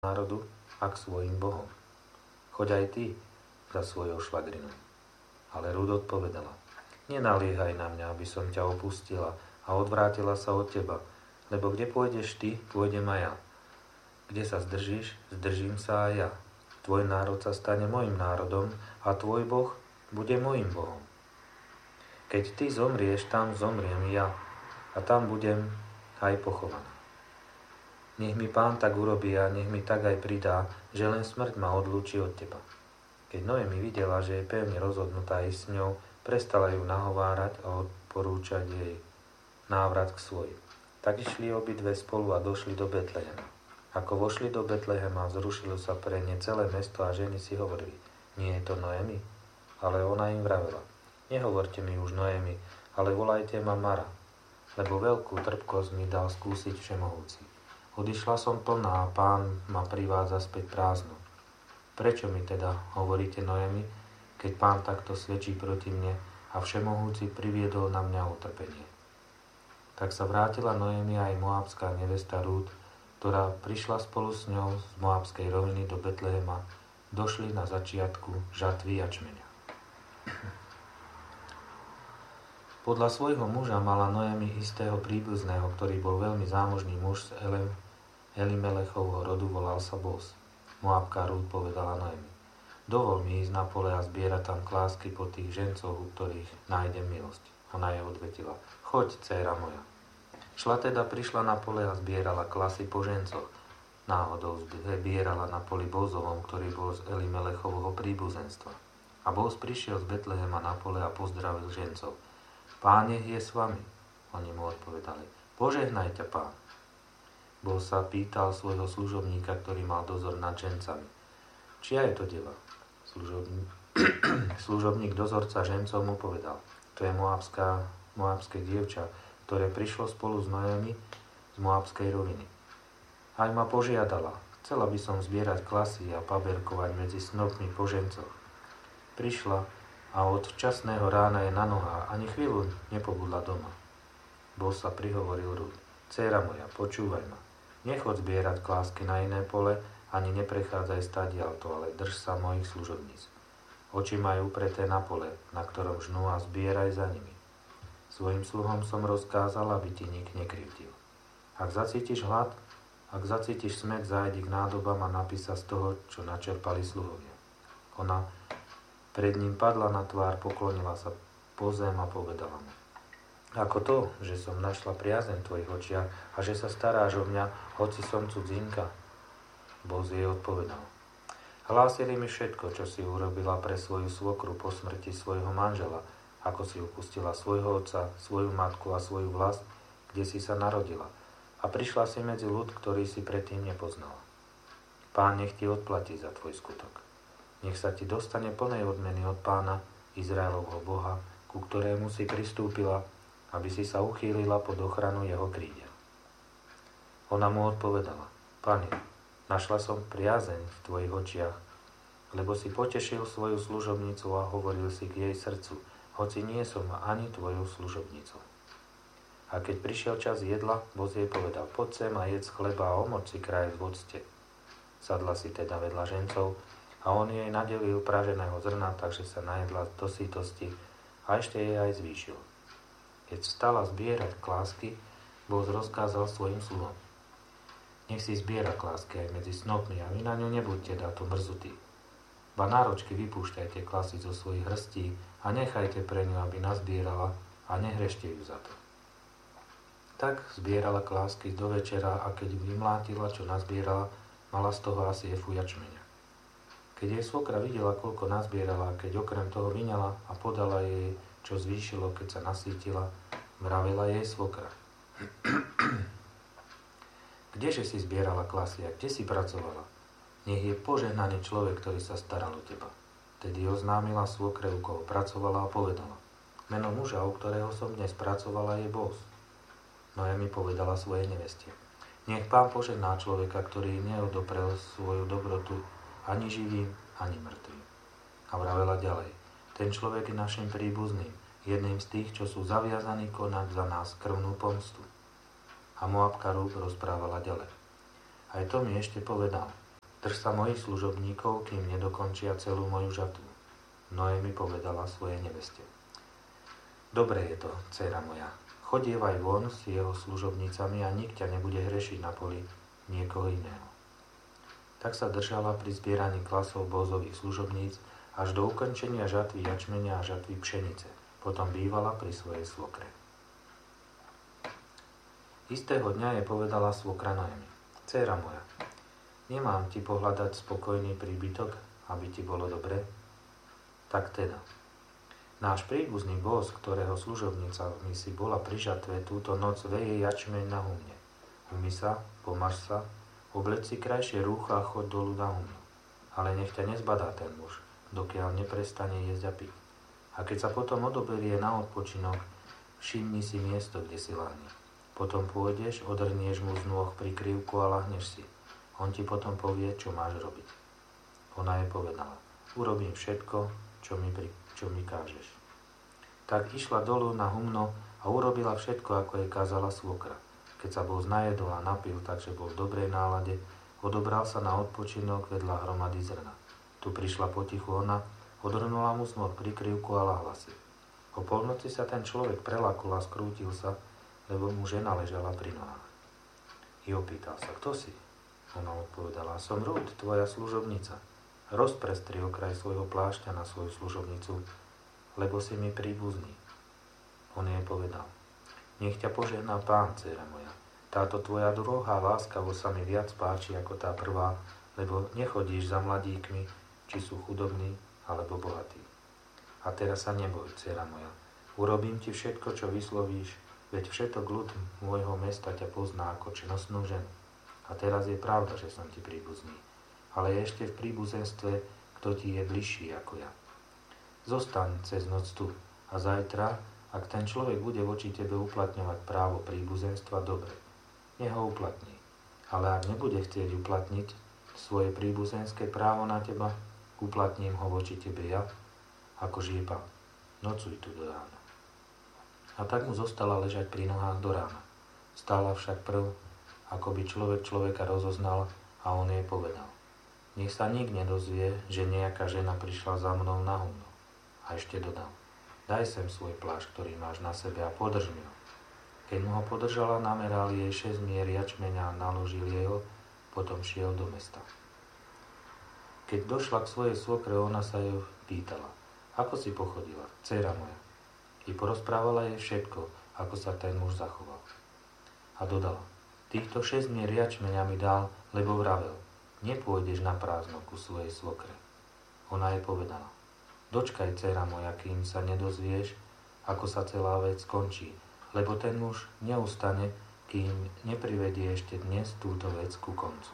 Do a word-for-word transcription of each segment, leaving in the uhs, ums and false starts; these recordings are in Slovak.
národu a k svojim bohom. Choď aj ty za svojou švagrinou. Ale Rút odpovedala: Nenaliehaj na mňa, aby som ťa opustila a odvrátila sa od teba, lebo kde pôjdeš ty, pôjdem aj ja. Kde sa zdržíš, zdržím sa aj ja. Tvoj národ sa stane mojim národom a tvoj boh bude mojim bohom. Keď ty zomrieš, tam zomriem ja a tam budem aj pochovaná. Nech mi Pán tak urobí a nech mi tak aj pridá, že len smrť ma odlúči od teba. Keď Noemi videla, že je pevne rozhodnutá ísť s ňou, prestala ju nahovárať a odporúčať jej návrat k svojim. Tak išli obidve spolu a došli do Betlehema. Ako vošli do Betlehema, zrušilo sa pre ne celé mesto a ženy si hovorili: Nie je to Noemi? Ale ona im vravela: Nehovorte mi už Noemi, ale volajte ma Mara, lebo veľkú trpkosť mi dal skúsiť Všemohúci. Odišla som plná a Pán ma privádza späť prázdnu. Prečo mi teda hovoríte Noemi, keď Pán takto svedčí proti mne a Všemohúci priviedol na mňa utrpenie? Tak sa vrátila Noemi aj moabská nevesta Rút, ktorá prišla spolu s ňou z moabskej roviny do Betlehema, došli na začiatku žatvy jačmeňa. Podľa svojho muža mala Noemi istého príbuzného, ktorý bol veľmi zámožný muž z Elimelechovho rodu, volal sa Boz. Moabka Rút povedala Noemi: Dovol mi ísť na pole a zbierať tam klásky po tých žencoch, u ktorých nájdem milosť. Ona jej odvetila: Choď, dcéra moja. Šla teda, prišla na pole a zbierala klasy po žencoch. Náhodou zbierala na poli Bozovom, ktorý bol z Elimelechovho príbuzenstva. A Boz prišiel z Betlehema na pole a pozdravil žencov. Pán nech je s vami. Oni mu odpovedali: Požehnaj ťa, Pán. Boz sa pýtal svojho služobníka, ktorý mal dozor nad žencami: Čia je to deva? Služobník, služobník dozorca žencov mu povedal: To je moabská, moabské dievča, ktoré prišlo spolu s Noemi z moabskej roviny. Aj ma požiadala: Chcela by som zbierať klasy a paberkovať medzi snopmi po žencoch. Prišla a od včasného rána je na nohách, ani chvíľu nepobudla doma. Boz sa prihovoril Rút: Dcéra moja, počúvaj ma. Nechod zbierať klásky na iné pole, ani neprechádzaj stadialto, ale drž sa mojich služobníc. Oči majú upreté na pole, na ktorom žnú, a zbieraj za nimi. Svojim sluhom som rozkázal, aby ti nik nekrivdil. Ak zacítiš hlad, ak zacítiš smäd, zájdi k nádobám a napí sa z toho, čo načerpali sluhovia. Ona pred ním padla na tvár, poklonila sa po zem a povedala mu: Ako to, že som našla priazeň v tvojich očiach a že sa staráš o mňa, hoci som cudzinka? Boz jej odpovedal: Hlásili mi všetko, čo si urobila pre svoju svokru po smrti svojho manžela, ako si upustila svojho otca, svoju matku a svoju vlast, kde si sa narodila, a prišla si medzi ľud, ktorý si predtým nepoznala. Pán nech ti odplatí za tvoj skutok. Nech sa ti dostane plnej odmeny od Pána, Izraelovho Boha, ku ktorému si pristúpila, aby si sa uchýlila pod ochranu jeho krídel. Ona mu odpovedala: Pane, našla som priazeň v tvojich očiach, lebo si potešil svoju služobnicu a hovoril si k jej srdcu, hoci nie som ani tvojou služobnicou. A keď prišiel čas jedla, Boz jej povedal: Poď sem a jedz chleba a omoč si kraj v octe. Sadla si teda vedľa žencov a on jej nadelil praženého zrna, takže sa najedla do sytosti a ešte jej aj zvýšil. Keď vstala zbierať klásky, Boz rozkázal svojim sluhom: Nech si zbiera klásky aj medzi snopmi a vy na ňu nebuďte dáto mrzutí. Ba náročky vypúšťajte klasy zo svojich hrstí a nechajte pre ňu, aby nazbierala, a nehrešte ju za to. Tak zbierala klásky do večera, a keď vymlátila, čo nazbierala, mala z toho asi efu jačmeňa. Keď jej svokra videla, koľko nazbierala, keď okrem toho vyňala a podala jej, čo zvýšilo, keď sa nasýtila, vravela jej svokra: Kdeže si zbierala klasy a kde si pracovala? Nech je požehnaný človek, ktorý sa staral o teba. Tedy oznámila svokre, u koho pracovala, a povedala: Meno muža, u ktorého som dnes pracovala, je Boz. Noemi povedala svojej neveste: Nech Pán požehná človeka, ktorý neodoprel svoju dobrotu ani živým, ani mŕtvým. A vravela ďalej: Ten človek je našim príbuzným, jedným z tých, čo sú zaviazaní konať za nás krvnú pomstu. A Moabka Rút rozprávala ďalej: Aj to mi ešte povedal: Drž sa mojich služobníkov, kým nedokončia celú moju žatvu. Noemi povedala svojej neveste. Dobre je to, dcéra moja. Chodievaj von s jeho služobnicami a nik ťa nebude hrešiť na poli niekoho iného. Tak sa držala pri zbieraní klasov Boozových služobníc až do ukončenia žatvy jačmenia a žatvy pšenice. Potom bývala pri svojej svokre. Istého dňa jej povedala svokra Noemi. Dcéra moja, nemám ti pohľadať spokojný príbytok, aby ti bolo dobre? Tak teda. Náš príbuzný Bóz, ktorého služobnica mi si bola pri žatve, túto noc veje jačmeň na humne. Umy sa, pomaž sa, obleď si krajšie rúcha a choď dolu na humno. Ale nech ťa nezbadá ten muž, dokiaľ neprestane jesť a piť. A keď sa potom odoberie na odpočinok, všimni si miesto, kde si lahne. Potom pôjdeš, odrnieš mu z nôh prikryvku a lahneš si. On ti potom povie, čo máš robiť. Ona jej povedala, urobím všetko, čo mi, pri, čo mi kážeš. Tak išla dolu na humno a urobila všetko, ako jej kázala svokra. Keď sa bol najedol a napil, takže bol v dobrej nálade, odobral sa na odpočinok vedľa hromady zrna. Tu prišla potichu ona, odrnula mu z nôh prikryvku a lahla si. O polnoci sa ten človek prelakol a skrútil sa, lebo mu žena ležala pri nohách. I opýtal sa, kto si? Ona odpovedala, som Rút, tvoja služobnica. Rozprestri okraj svojho plášťa na svoju služobnicu, lebo si mi príbuzný. On jej povedal, nech ťa požehná Pán, dcéra moja. Táto tvoja druhá láskavosť sa mi viac páči ako tá prvá, lebo nechodíš za mladíkmi, či sú chudobní, alebo bohatí. A teraz sa neboj, dcéra moja. Urobím ti všetko, čo vyslovíš, veď všetok ľud môjho mesta ťa pozná ako čnostnú ženu. A teraz je pravda, že som ti príbuzný. Ale je ešte v príbuzenstve, kto ti je bližší ako ja. Zostaň cez noc tu a zajtra, ak ten človek bude voči tebe uplatňovať právo príbuzenstva, dobre, nech ho uplatní. Ale ak nebude chcieť uplatniť svoje príbuzenské právo na teba, uplatním ho voči tebe ja, ako žije Pán. Nocuj tu do rána. A tak mu zostala ležať pri nohách do rána. Stála však prv, ako by človek človeka rozoznal, a on jej povedal, nech sa nik nedozvie, že nejaká žena prišla za mnou na humno. A ešte dodal, daj sem svoj plášť, ktorý máš na sebe a podrž mi ho. Keď mu ho podržala, nameral jej šesť mier jačmeňa a naložil jeho, potom šiel do mesta. Keď došla k svojej svokre, ona sa ju pýtala, ako si pochodila, dcéra moja. I porozprávala jej všetko, ako sa ten muž zachoval. A dodala, týchto šesť mier jačmeňa mi dal, lebo vravel, nepôjdeš na prázdno ku svojej svokre. Ona jej povedala, dočkaj, dcéra moja, kým sa nedozvieš, ako sa celá vec skončí, lebo ten muž neustane, kým neprivedie ešte dnes túto vec ku koncu.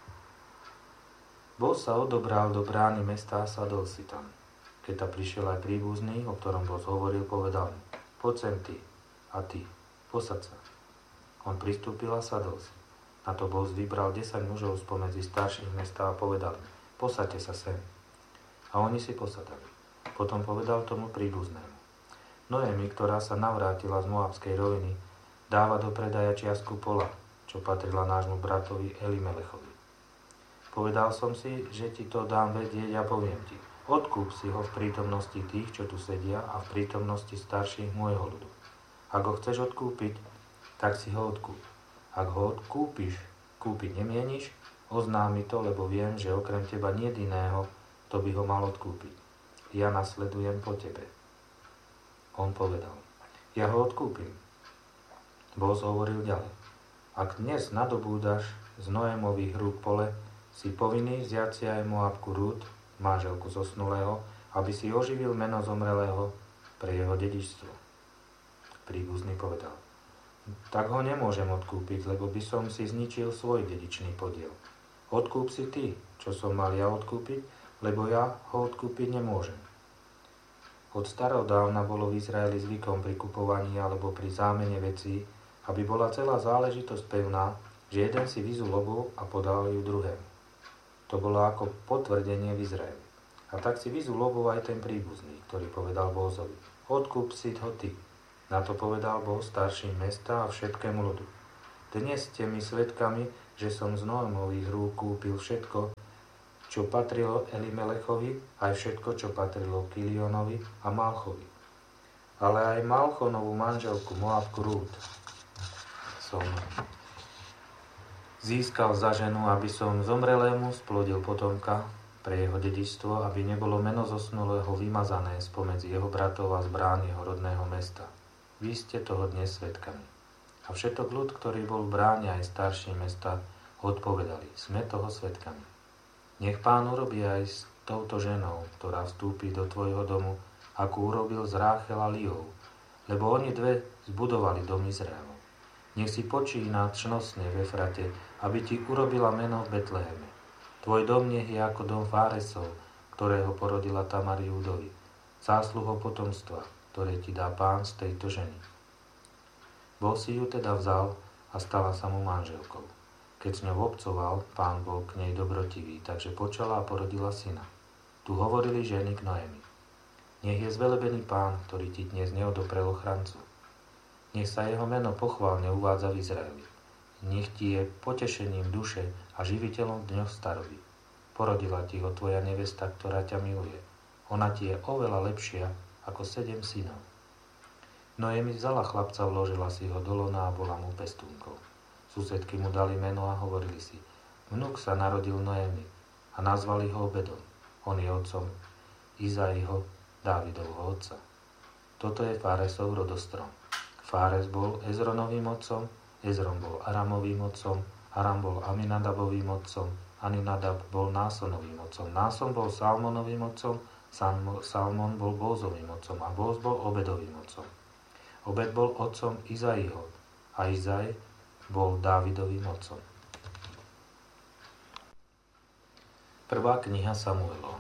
Bóz sa odobral do brány mesta a sadol si tam. Keď ta prišiel aj príbuzný, o ktorom Bóz hovoril, povedal mu, poď sem ty a ty, posad sa. On pristúpil a sadol si. Na to Bóz vybral desať mužov spomedzi starších mesta a povedal im, posaďte sa sem. A oni si posadali. Potom povedal tomu príbuznému, Noemi, ktorá sa navrátila z Moabskej roviny, dáva do predaja čiastku pola, čo patrila nášmu bratovi Elimelechovi. Povedal som si, že ti to dám vedieť a poviem ti, odkúp si ho v prítomnosti tých, čo tu sedia a v prítomnosti starších môjho ľudu. Ak ho chceš odkúpiť, tak si ho odkúp. Ak ho odkúpiš, kúpiť nemieníš, oznám mi to, lebo viem, že okrem teba nie iného, to by ho mal odkúpiť. Ja nasledujem po tebe. On povedal, ja ho odkúpim. Bóz hovoril ďalej, ak dnes nadobúdaš z Noémových rúk pole, si povinný vziať si aj Moabku Rút, manželku zosnulého, aby si oživil meno zomrelého pre jeho dedičstvo. Príbuzný povedal, tak ho nemôžem odkúpiť, lebo by som si zničil svoj dedičný podiel. Odkúp si ty, čo som mal ja odkúpiť, lebo ja ho odkúpiť nemôžem. Od starodávna bolo v Izraeli zvykom pri kupovaní alebo pri zámene vecí, aby bola celá záležitosť pevná, že jeden si vyzul lovu a podal ju druhému. To bolo ako potvrdenie v Izraeli. A tak si vyzul lovu aj ten príbuzný, ktorý povedal Bózovi, odkúp si ho ty. Na to povedal Bóz starším mesta a všetkému ľudu. Dnes ste mi svedkami, že som z Noémových rúk kúpil všetko, čo patrilo Elimelechovi, aj všetko, čo patrilo Kilionovi a Malchovi. Ale aj Malchonovú manželku Moabku Rút som získal za ženu, aby som zomrelému splodil potomka pre jeho dedičstvo, aby nebolo meno zosnulého vymazané spomedzi jeho bratov a z brán jeho rodného mesta. Vy ste toho dnes svedkami. A všetok ľud, ktorý bol v bráne aj starší mesta, odpovedali, sme toho svedkami. Nech Pán urobí aj s touto ženou, ktorá vstúpi do tvojho domu, ako urobil z Ráchel a Liou, lebo oni dve zbudovali dom Izraelov. Nech si počína čnostne v Efrate, aby ti urobila meno v Betleheme. Tvoj dom nech je ako dom Fáresov, ktorého porodila Tamar Júdovi, zásluhou potomstva, ktoré ti dá Pán z tejto ženy. Boh si ju teda vzal a stala sa mu manželkou. Keď s ňou obcoval, Pán bol k nej dobrotivý, takže počala a porodila syna. Tu hovorili ženy k Noemi. Nech je zvelebený Pán, ktorý ti dnes neodoprel ochrancu. Nech sa jeho meno pochválne uvádza v Izraeli. Nech ti je potešením duše a živiteľom v dňoch staroby. Porodila ti ho tvoja nevesta, ktorá ťa miluje. Ona ti je oveľa lepšia ako sedem synov. Noemi vzala chlapca, vložila si ho do lona a bola mu pestúnkou. Susedky mu dali meno a hovorili si, vnuk sa narodil Noemi a nazvali ho Obedom. On je otcom Izaiho, Dávidovho otca. Toto je Fáresov rodostrom. Fáres bol Ezronovým otcom, Ezron bol Aramovým otcom, Aram bol Aminadabovým otcom, Aminadab bol Násonovým otcom, Náson bol Salmonovým otcom, Salmon bol Bózovým otcom a Bóz bol Obedovým otcom. Obed bol otcom Izaiho a Izai bol Dávidovým otcom. Prvá kniha Samuelova.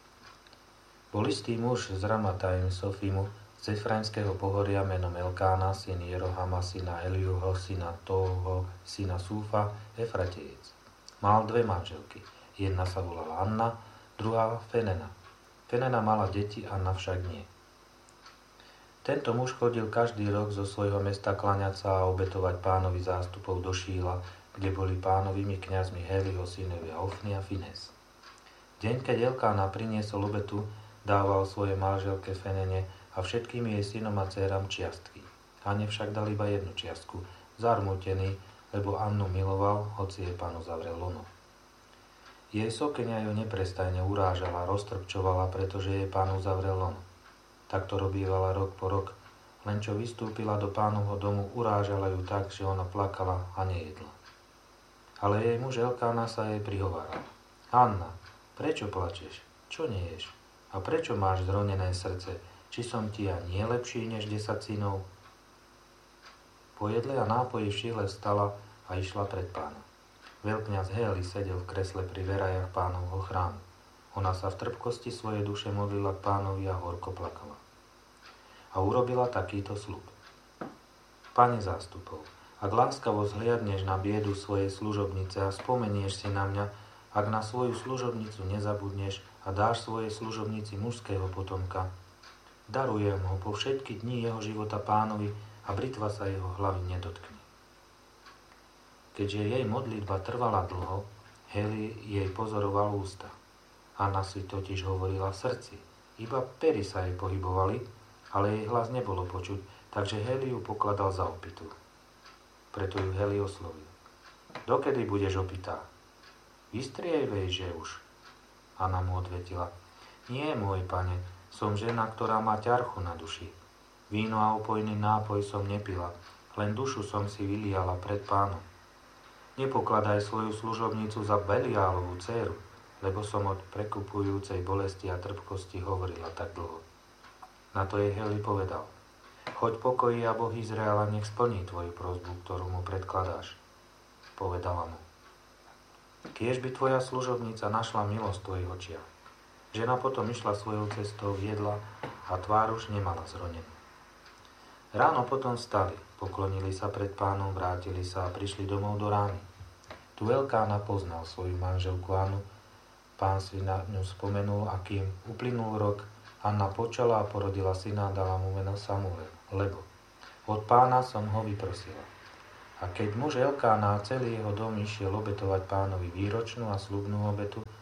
Bol istý muž z Ramatajim Sofimu, z Efraimského pohoria menom Elkána, syn Jerohama, syna Eliuho, syna Tóho, syna Súfa, Efratejec. Mal dve manželky. Jedna sa volala Anna, druhá Fenena. Fenena mala deti, Anna však nie. Tento muž chodil každý rok zo svojho mesta klaňať sa a obetovať Pánovi zástupov do Šíla, kde boli Pánovými kňazmi Heliho synovia Ofni a Fines. Deň, keď Elkána priniesol obetu, dával svojej manželke Fenene a všetkým jej synom a dcéram čiastky. Anne však dal iba jednu čiastku, zarmútený, lebo Annu miloval, hoci jej Pán uzavrel lono. Jej sokeňa ju neprestajne urážala, roztrpčovala, pretože jej Pán uzavrel lono. Takto robívala rok po rok, len čo vystúpila do Pánovho domu, urážala ju tak, že ona plakala a nejedla. Ale jej muž Elkána sa jej prihováral. Anna, prečo plačeš? Čo neješ? A prečo máš zronené srdce? Či som ti ja nie lepší než desať synov? Po jedle a nápoji v Šíle vstala a išla pred Pána. Veľkňaz Héli sedel v kresle pri verajach Pánovho chrámu. Ona sa v trpkosti svojej duše modlila k Pánovi a horko plakala. A urobila takýto sľub. Pane zástupov, ak láskavo zhliadneš na biedu svojej služobnice a spomenieš si na mňa, ak na svoju služobnicu nezabudneš a dáš svojej služobnici mužského potomka, darujem ho po všetky dni jeho života Pánovi a britva sa jeho hlavy nedotkne. Keďže jej modlitba trvala dlho, Heli jej pozoroval ústa. Anna si totiž hovorila v srdci. Iba pery sa jej pohybovali, ale jej hlas nebolo počuť, takže Heli ju pokladal za opitú. Preto ju Heli oslovil. Dokedy budeš opitá? Vystrievej, že už. Anna mu odvetila. Nie, môj pane, som žena, ktorá má ťarchu na duši. Víno a opojný nápoj som nepila, len dušu som si vyliala pred Pánom. Nepokladaj svoju služobnicu za Beliálovú dcéru, lebo som od prekupujúcej bolesti a trpkosti hovorila tak dlho. Na to jej Heli povedal. Choď pokoji a Boh Izraela nech splní tvoju prosbu, ktorú mu predkladáš. Povedala mu. Kiež by tvoja služobnica našla milosť v tvojich očiach. Žena potom išla svojou cestou, jedla a tvár už nemala zronenú. Ráno potom vstali, poklonili sa pred Pánom, vrátili sa a prišli domov do rány. Tu Elkána poznal svoju manželku Annu. Pán si na ňu spomenul a kým uplynul rok, Anna počala a porodila syna a dala mu meno Samuel, lebo od Pána som ho vyprosila. A keď muž Elkána a celý jeho dom išiel obetovať Pánovi výročnú a sľubnú obetu,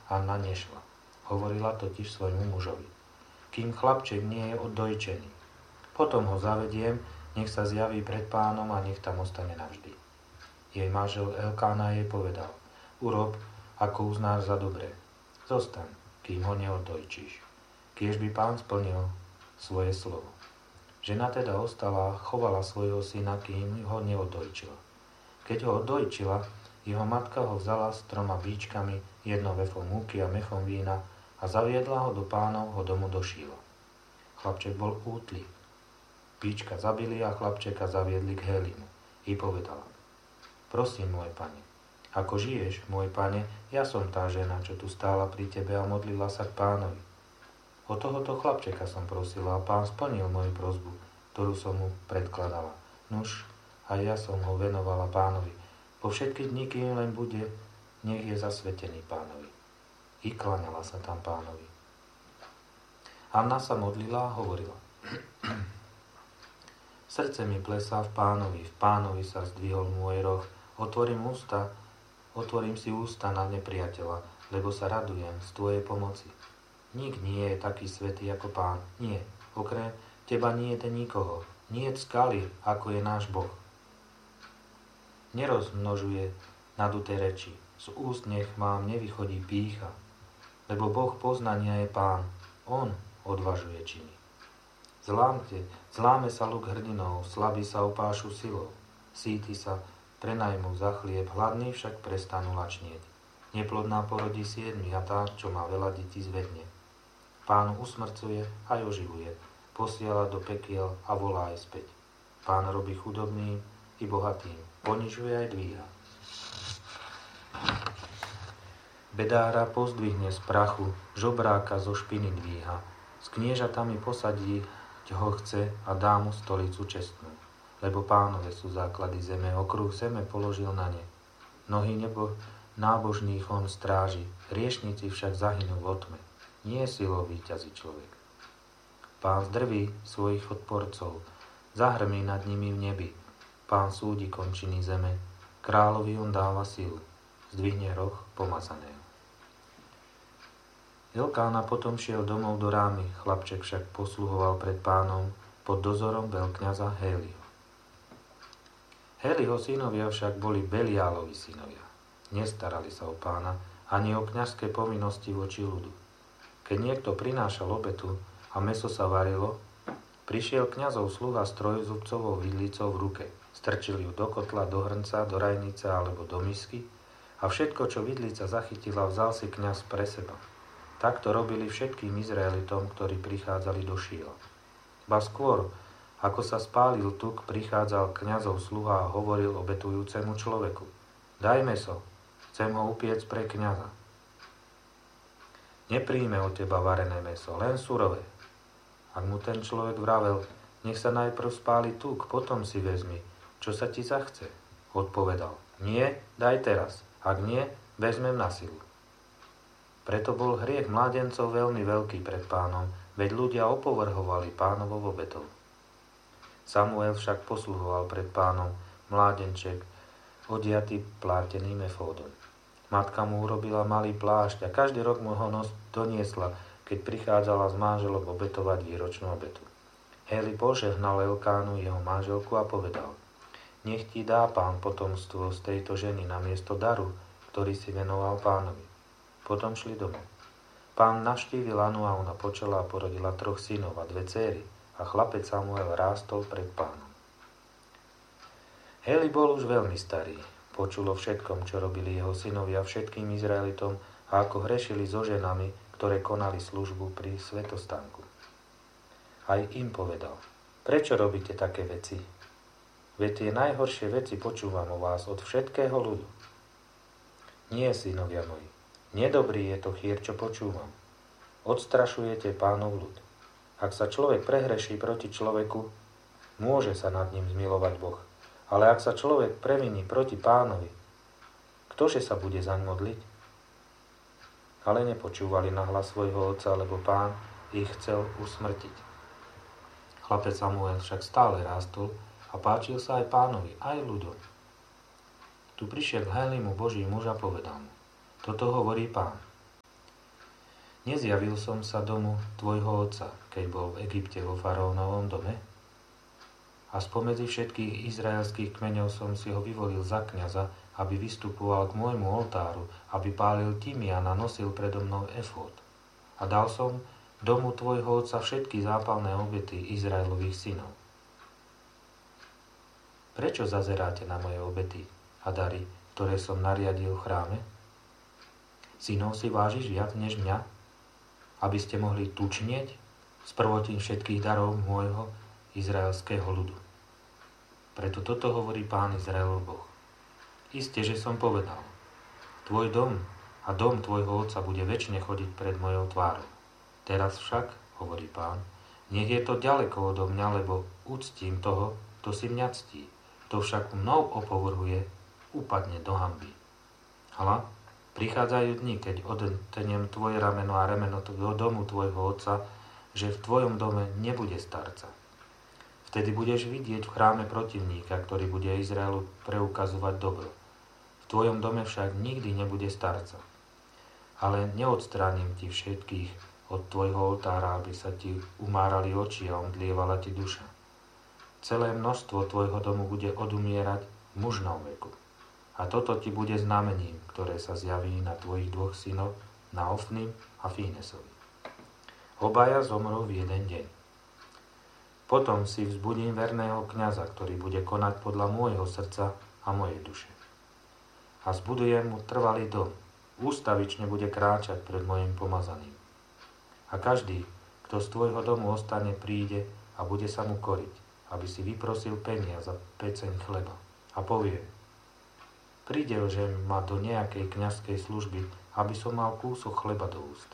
Anna nešla. Hovorila totiž svojmu mužovi. Kým chlapček nie je oddojčený. Potom ho zavediem, nech sa zjaví pred pánom a nech tam ostane navždy. Jej manžel Elkána jej povedal, urob, ako uznáš za dobré. Zostaň, kým ho neoddojčíš. Kiež by pán splnil svoje slovo. Žena teda ostala a chovala svojho syna, kým ho neoddojčila. Keď ho oddojčila, jeho matka ho vzala s troma bíčkami, jednou vefou múky a mechom vína a zaviedla ho do pánovho domu do Šíla. Chlapček bol útly. Bíčka zabili a chlapčeka zaviedli k Hélimu. I povedala, prosím, môj pane, ako žiješ, môj pane, ja som tá žena, čo tu stála pri tebe a modlila sa k pánovi. O tohoto chlapčeka som prosila a pán splnil moju prosbu, ktorú som mu predkladala. Nuž, a ja som ho venovala pánovi. Po všetky dni, kým len bude, nech je zasvetený pánovi. I kláňala sa tam pánovi. Anna sa modlila a hovorila. Srdce mi plesá v pánovi, v pánovi sa zdvihol môj roh. Otvorím ústa, otvorím si ústa na nepriateľa, lebo sa radujem z tvojej pomoci. Nik nie je taký svätý ako pán. Nie, okrem teba nie je nikoho. Nie je skaly, ako je náš Boh. Nerozmnožuje naduté reči. Z úst nech vám nevychodí pýcha, lebo Boh poznania je pán. On odvažuje činy. Zlámte, zláme sa luk hrdinov, slabí sa opášu silou. Síti sa prenajmú za chlieb, hladní však prestanú lačnieť. Neplodná porodí siedmi a tá, čo má veľa detí, zvedne. Pán usmrcuje aj oživuje, posiela do pekiel a volá aj späť. Pán robí chudobným i bohatým, ponižuje aj dvíha. Bedára pozdvihne z prachu, žobráka zo špiny dvíha. S kniežatami posadí ho chce a dá mu stolicu čestnú. Lebo pánove sú základy zeme, okruh zeme položil na ne. Nohy nebo nábožných on stráži, hriešnici však zahynú v otme. Nie silou víťazí človek. Pán zdrví svojich odporcov, zahrmí nad nimi v nebi. Pán súdi končiny zeme, kráľovi on dáva silu, zdvihne roh pomazaného. Elkána potom šiel domov do Rámy, chlapček však posluhoval pred pánom pod dozorom veľkňaza Héliho. Héliho synovia však boli Beliálovi synovia. Nestarali sa o pána ani o kňazské povinnosti voči ľudu. Keď niekto prinášal obetu a mäso sa varilo, prišiel kňazov sluha s trojzubcovou vidlicou v ruke. Strčil ju do kotla, do hrnca, do rajnice alebo do misky a všetko, čo vidlica zachytila, vzal si kňaz pre seba. Takto robili všetkým Izraelitom, ktorí prichádzali do Šíla. Ba skôr, ako sa spálil tuk, prichádzal kňazov sluha a hovoril obetujúcemu človeku. Daj mäso, chcem ho upiec pre kňaza. Nepríjme od teba varené mäso, len surové. Ak mu ten človek vravel, nech sa najprv spáli tuk, potom si vezmi, čo sa ti zachce. Odpovedal, nie, daj teraz, ak nie, vezmem na silu. Preto bol hriech mládencov veľmi veľký pred pánom, veď ľudia opovrhovali pánovou obetou. Samuel však posluhoval pred pánom, mládenček, odiatý plárteným efódom. Matka mu urobila malý plášť a každý rok mu ho nos doniesla, keď prichádzala s manželom obetovať výročnú obetu. Héli požehnal Elkánu jeho manželku a povedal, nech ti dá pán potomstvo z tejto ženy namiesto daru, ktorý si venoval pánovi. Potom šli domov. Pán navštívil Anu a ona počala a porodila troch synov a dve céry a chlapec Samuel rástol pred pánom. Héli bol už veľmi starý. Počul o všetkom, čo robili jeho synovia všetkým Izraelitom a ako hrešili so ženami, ktoré konali službu pri svätostánku. Aj im povedal, prečo robíte také veci? Veď tie najhoršie veci počúvam o vás od všetkého ľudu. Nie, synovia moji, nedobrý je to chýr, čo počúvam. Odstrašujete pánov ľud. Ak sa človek prehreší proti človeku, môže sa nad ním zmilovať Boh. Ale ak sa človek previní proti pánovi, ktože sa bude zaň modliť? Ale nepočúvali na hlas svojho otca, lebo pán ich chcel usmrtiť. Chlapec Samuel však stále rástol a páčil sa aj pánovi, aj ľuďom. Tu prišiel k Hélimu Boží muž a povedal mu, toto hovorí pán. Nezjavil som sa domu tvojho otca, keď bol v Egypte vo faraónovom dome? A spomedzi všetkých izraelských kmeňov som si ho vyvolil za kňaza, aby vystupoval k môjmu oltáru, aby pálil tymian a nosil predo mnou efód. A dal som domu tvojho otca všetky zápalné obety Izraelových synov. Prečo zazeráte na moje obety a dary, ktoré som nariadil v chráme? Synov si vážiš viac než mňa, aby ste mohli tučnieť z prvotín všetkých darov môjho izraelského ľudu. Preto toto hovorí Pán Izraelov Boh. Isté, že som povedal, tvoj dom a dom tvojho otca bude večne chodiť pred mojou tvárou. Teraz však, hovorí Pán, nech je to ďaleko odo mňa, lebo uctím toho, kto si mňa ctí. Kto však mnou opovrhuje, upadne do hanby. Hala, prichádzajú dni, keď odteniem tvoje rameno a rameno do domu tvojho otca, že v tvojom dome nebude starca. Vtedy budeš vidieť v chráme protivníka, ktorý bude Izraelu preukazovať dobro. V tvojom dome však nikdy nebude starca. Ale neodstránim ti všetkých od tvojho oltára, aby sa ti umárali oči a omdlievala ti duša. Celé množstvo tvojho domu bude odumierať v mužnom veku. A toto ti bude znamením, ktoré sa zjaví na tvojich dvoch synoch, na Ofnim a Fínesovi. Obaja zomrú v jeden deň. Potom si vzbudím verného kňaza, ktorý bude konať podľa môjho srdca a mojej duše. A zbudujem mu trvalý dom, ústavične bude kráčať pred mojim pomazaným. A každý, kto z tvojho domu ostane, príde a bude sa mu koriť, aby si vyprosil peniaz za peceň chleba. A povie, pridelže ma do nejakej kňazskej služby, aby som mal kúsok chleba do úst.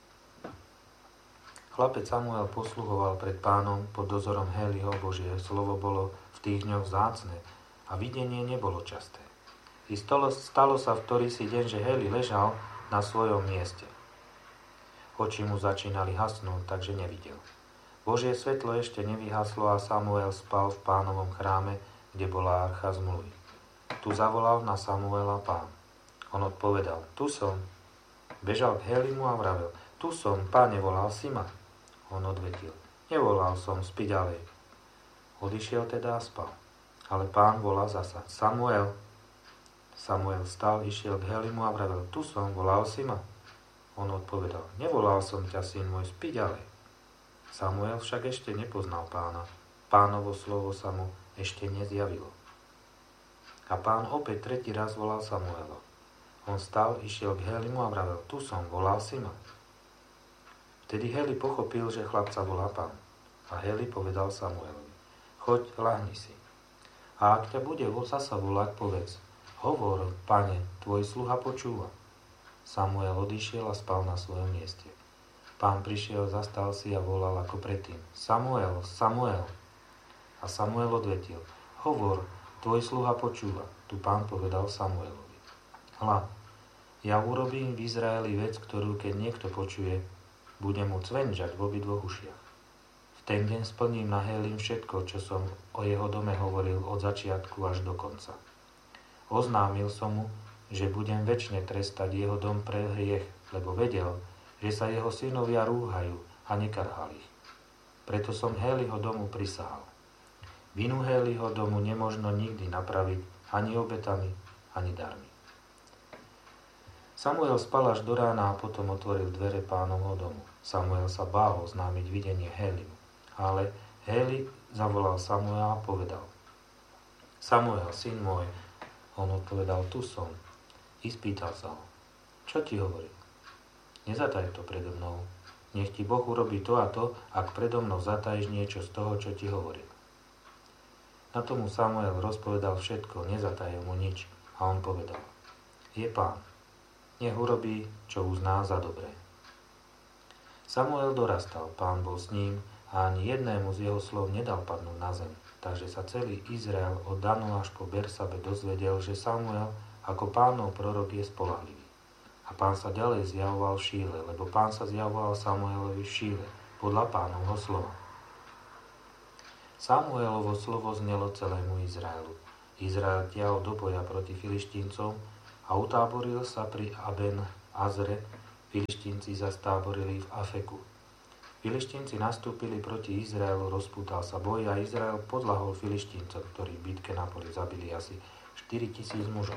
Chlapec Samuel posluhoval pred Pánom pod dozorom Héliho. Božie slovo bolo v tých dňoch vzácne a videnie nebolo časté. I stalo, stalo sa v ktorý si deň, že Héli ležal na svojom mieste. Oči mu začínali hasnúť, takže nevidel. Božie svetlo ešte nevyhaslo a Samuel spal v Pánovom chráme, kde bola archa zmluvy. Tu zavolal na Samuela Pán. On odpovedal, tu som. Bežal k Hélimu a vravel, tu som, Páne, volal si ma. On odvetil, nevolal som, spí ďalej. Odišiel teda a spal. Ale Pán volal zasa, Samuel. Samuel stal, išiel k Hélimu a vravel, tu som, volal si ma. On odpovedal, nevolal som ťa, syn môj, spí ďalej. Samuel však ešte nepoznal Pána. Pánovo slovo sa mu ešte nezjavilo. A Pán opäť tretí raz volal Samuela. On stal, išiel k Hélimu a vravel, tu som, volal si ma. Vtedy Héli pochopil, že chlapca volá Pán. A Héli povedal Samuelovi, choď, ľahni si. A ak ťa bude zasa volať, povedz, hovor, Pane, tvoj sluha počúva. Samuel odišiel a spal na svojom mieste. Pán prišiel, zastal si a volal ako predtým, Samuel, Samuel. A Samuel odvetil, hovor, tvoj sluha počúva. Tu Pán povedal Samuelovi, hľa, ja urobím v Izraeli vec, ktorú keď niekto počuje, bude mu cvenžať v obidvoch ušiach. V ten deň splním na Hélim všetko, čo som o jeho dome hovoril od začiatku až do konca. Oznámil som mu, že budem večne trestať jeho dom pre hriech, lebo vedel, že sa jeho synovia rúhajú a nekarhal ich. Preto som Héliho domu prisahal. Vinu Héliho domu nemožno nikdy napraviť ani obetami, ani darmi. Samuel spal až do rána a potom otvoril dvere Pánovho domu. Samuel sa bál oznámiť videnie Hélimu, ale Héli zavolal Samuela a povedal, Samuel, syn môj, on odpovedal, tu som. I spýtal sa ho, čo ti hovorí? Nezataj to predo mnou. Nech ti Boh urobí to a to, ak predo mnou zatajíš niečo z toho, čo ti hovorí. Na tomu Samuel rozpovedal všetko, nezatajil mu nič. A on povedal, je Pán, nech urobí, čo uzná za dobré. Samuel dorastal, Pán bol s ním a ani jednému z jeho slov nedal padnúť na zem. Takže sa celý Izrael od Danu až po Bersabe dozvedel, že Samuel ako Pánov prorok je spoľahlivý. A Pán sa ďalej zjavoval v Šíle, lebo Pán sa zjavoval Samuelovi v Šíle, podľa Pánovho slova. Samuelovo slovo znelo celému Izraelu. Izrael tiahol do boja proti Filištíncom a utáboril sa pri Aben Azre Filištínci zastáborili v Afeku. Filištínci nastúpili proti Izraelu, rozpútal sa boj a Izrael podľahol Filištíncom, ktorí v bitke na poli zabili asi štyritisíc mužov.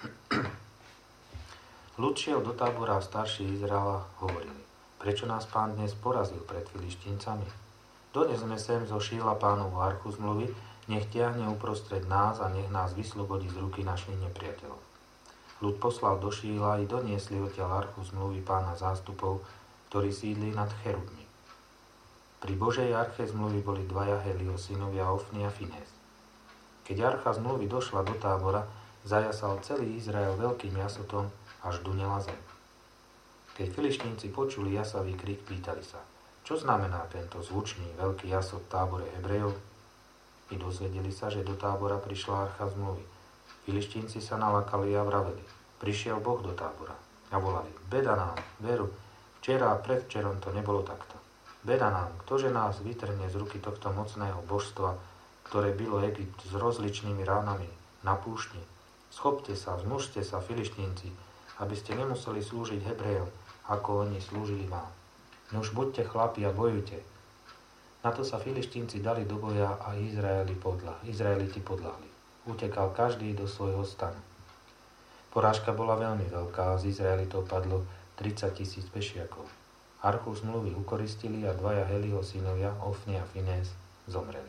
Ľud šiel do tábora a starší Izraela hovorili: Prečo nás Pán dnes porazil pred Filištíncami? Donesme sem zo Šíla Pánovu archu zmluvy, nech tiahne uprostred nás a nech nás vyslobodí z ruky našich nepriateľov. Ľud poslal do Šíla i doniesli odtiaľ archu zmluvy Pána zástupov, ktorí sídli nad cherubmi. Pri Božej arche zmluvy boli dvaja Helio, synovia Ofni a Finés. Keď archa zmluvy došla do tábora, zajasal celý Izrael veľkým jasotom, až dunela zem. Keď Filištínci počuli jasavý krik, pýtali sa: Čo znamená tento zvučný veľký jasot v tábore Hebrejov? I dozvedeli sa, že do tábora prišla archa zmluvy. Filištínci sa nalakali a vraveli: Prišiel Boh do tábora. A volali: Beda nám, veru, včera a predvčerom to nebolo takto. Beda nám, ktože nás vytrhne z ruky tohto mocného božstva, ktoré bylo Egypt s rozličnými ránami na púšti. Schopte sa, vzmužte sa, Filištínci, aby ste nemuseli slúžiť Hebrejom, ako oni slúžili vám. Nuž buďte chlapi a bojujte. Na to sa Filištínci dali do boja a Izraeli podľa, Izraeliti podľahli. Utekal každý do svojho stanu. Porážka bola veľmi veľká a z Izraelitov padlo tridsať tisíc pešiakov. Archu zmluvy ukoristili a dvaja Helio synovia, Ofni a Finés, zomreli.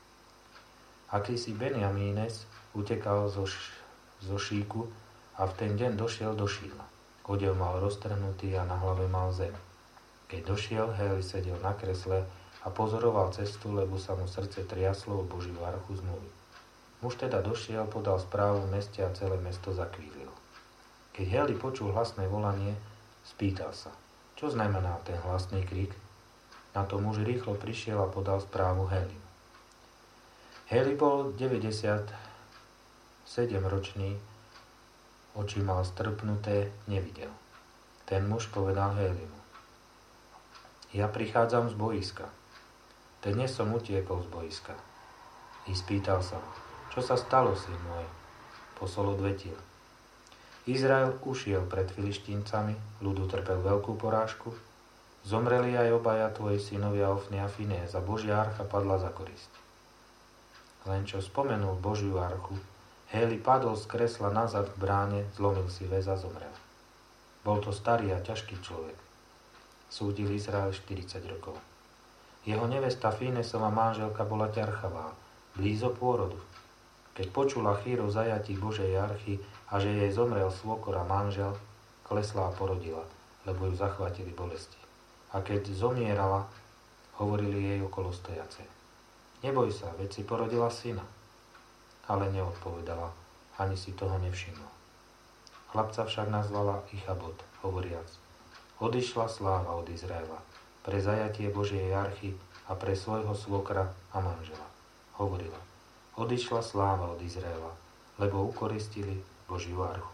Akýsi Benjamínes utekal zo, š- zo Šíku a v ten deň došiel do Šíla. Odev mal roztrhnutý a na hlave mal zem. Keď došiel, Heli sedel na kresle a pozoroval cestu, lebo sa mu srdce triaslo o Božiu archu zmluvy. Muž teda došiel, podal správu v meste a celé mesto zakvílilo. Keď Heli počul hlasné volanie, spýtal sa: Čo znamená ten hlasný krik? Na to muž rýchlo prišiel a podal správu Helimu. Heli bol deväťdesiatsedemročný, oči mal strpnuté, nevidel. Ten muž povedal Helimu: Ja prichádzam z boiska. Dnes som utiekol z boiska. I spýtal sa: Čo sa stalo, syn môj? Posol odvetil: Izrael ušiel pred Filištíncami, ľud utrpel veľkú porážku, zomreli aj obaja tvoji synovia Ofni a Finés a Božia archa padla za korisť. Len čo spomenul Božiu archu, Heli padol z kresla nazad k bráne, zlomil si väz a zomrel. Bol to starý a ťažký človek. Súdil Izrael štyridsať rokov. Jeho nevesta Finésova manželka bola ťarchavá, blízo pôrodu. Keď počula chýr o zajatí Božej archy a že jej zomrel svokor a manžel, klesla a porodila, lebo ju zachvátili bolesti. A keď zomierala, hovorili jej okolo stojace: Neboj sa, veď si porodila syna. Ale neodpovedala, ani si toho nevšimla. Chlapca však nazvala Ichabod, hovoriac: Odišla sláva od Izraela pre zajatie Božej archy a pre svojho svokra a manžela. Hovorila: Odišla sláva od Izraela, lebo ukoristili Božiu archu.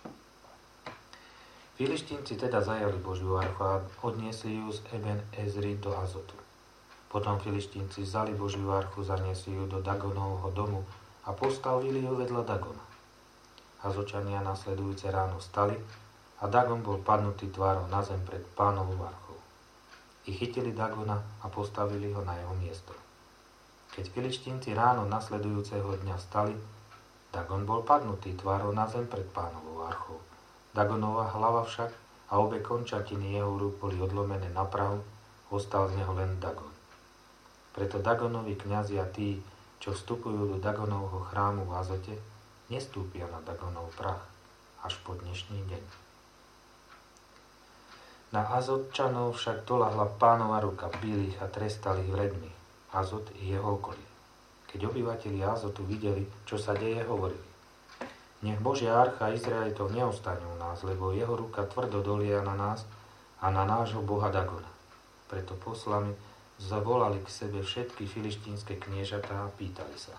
Filištínci teda zajali Božiu archu a odniesli ju z Eben Ezri do Azotu. Potom Filištínci vzali Božiu archu, zaniesli ju do Dagonovho domu a postavili ju vedľa Dagona. Azočania nasledujúce ráno stali a Dagon bol padnutý tvárou na zem pred Pánovou archou. I chytili Dagona a postavili ho na jeho miesto. Keď Filištínci ráno nasledujúceho dňa stali, Dagon bol padnutý tvárou na zem pred Pánovou archou. Dagonova hlava však a obe končatiny jeho rúk boli odlomené na prahu, ostal z neho len Dagon. Preto Dagonovi kňazi a tí, čo vstupujú do Dagonovho chrámu v Azote, nestúpia na Dagonov prach až po dnešný deň. Na Azotčanov však doľahla Pánova ruka, bili ich a trestali ich vredmi, Azot i jeho okolie. Keď obyvatelia Azotu videli, čo sa deje, hovorili: Nech Božia archa Izraelitov neostane u nás, lebo jeho ruka tvrdo dolia na nás a na nášho boha Dagona. Preto poslami zavolali k sebe všetky filištínske kniežatá a pýtali sa: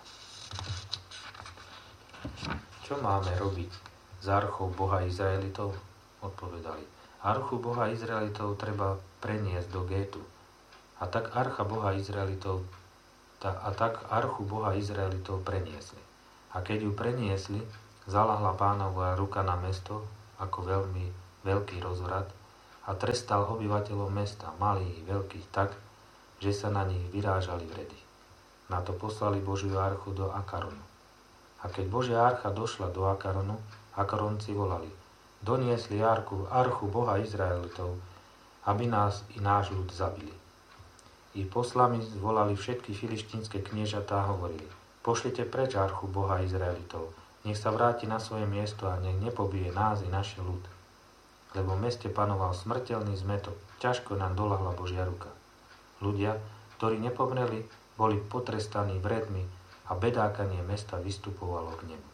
Čo máme robiť s archou boha Izraelitov? Odpovedali: Archu boha Izraelitov treba preniesť do Gétu. A tak archa boha Izraelitov ta, a tak archu boha Izraelitov preniesli. A keď ju preniesli, zalahla Pánova ruka na mesto ako veľmi veľký rozvrat a trestal obyvateľov mesta, malých i veľkých, tak, že sa na nich vyrážali vredy. Na to poslali Božiu archu do Akaronu. A keď Božia archa došla do Akaronu, Akaronci volali: doniesli archu, archu Boha Izraelitov, aby nás i náš ľud zabili. I poslami zvolali všetky filištínske kniežatá a hovorili: pošlite preč archu Boha Izraelitov, nech sa vráti na svoje miesto a nech nepobije nás i naše ľud. Lebo v meste panoval smrteľný zmätok, ťažko nám doľahla Božia ruka. Ľudia, ktorí nepomreli, boli potrestaní vredmi a bedákanie mesta vystupovalo k nebu.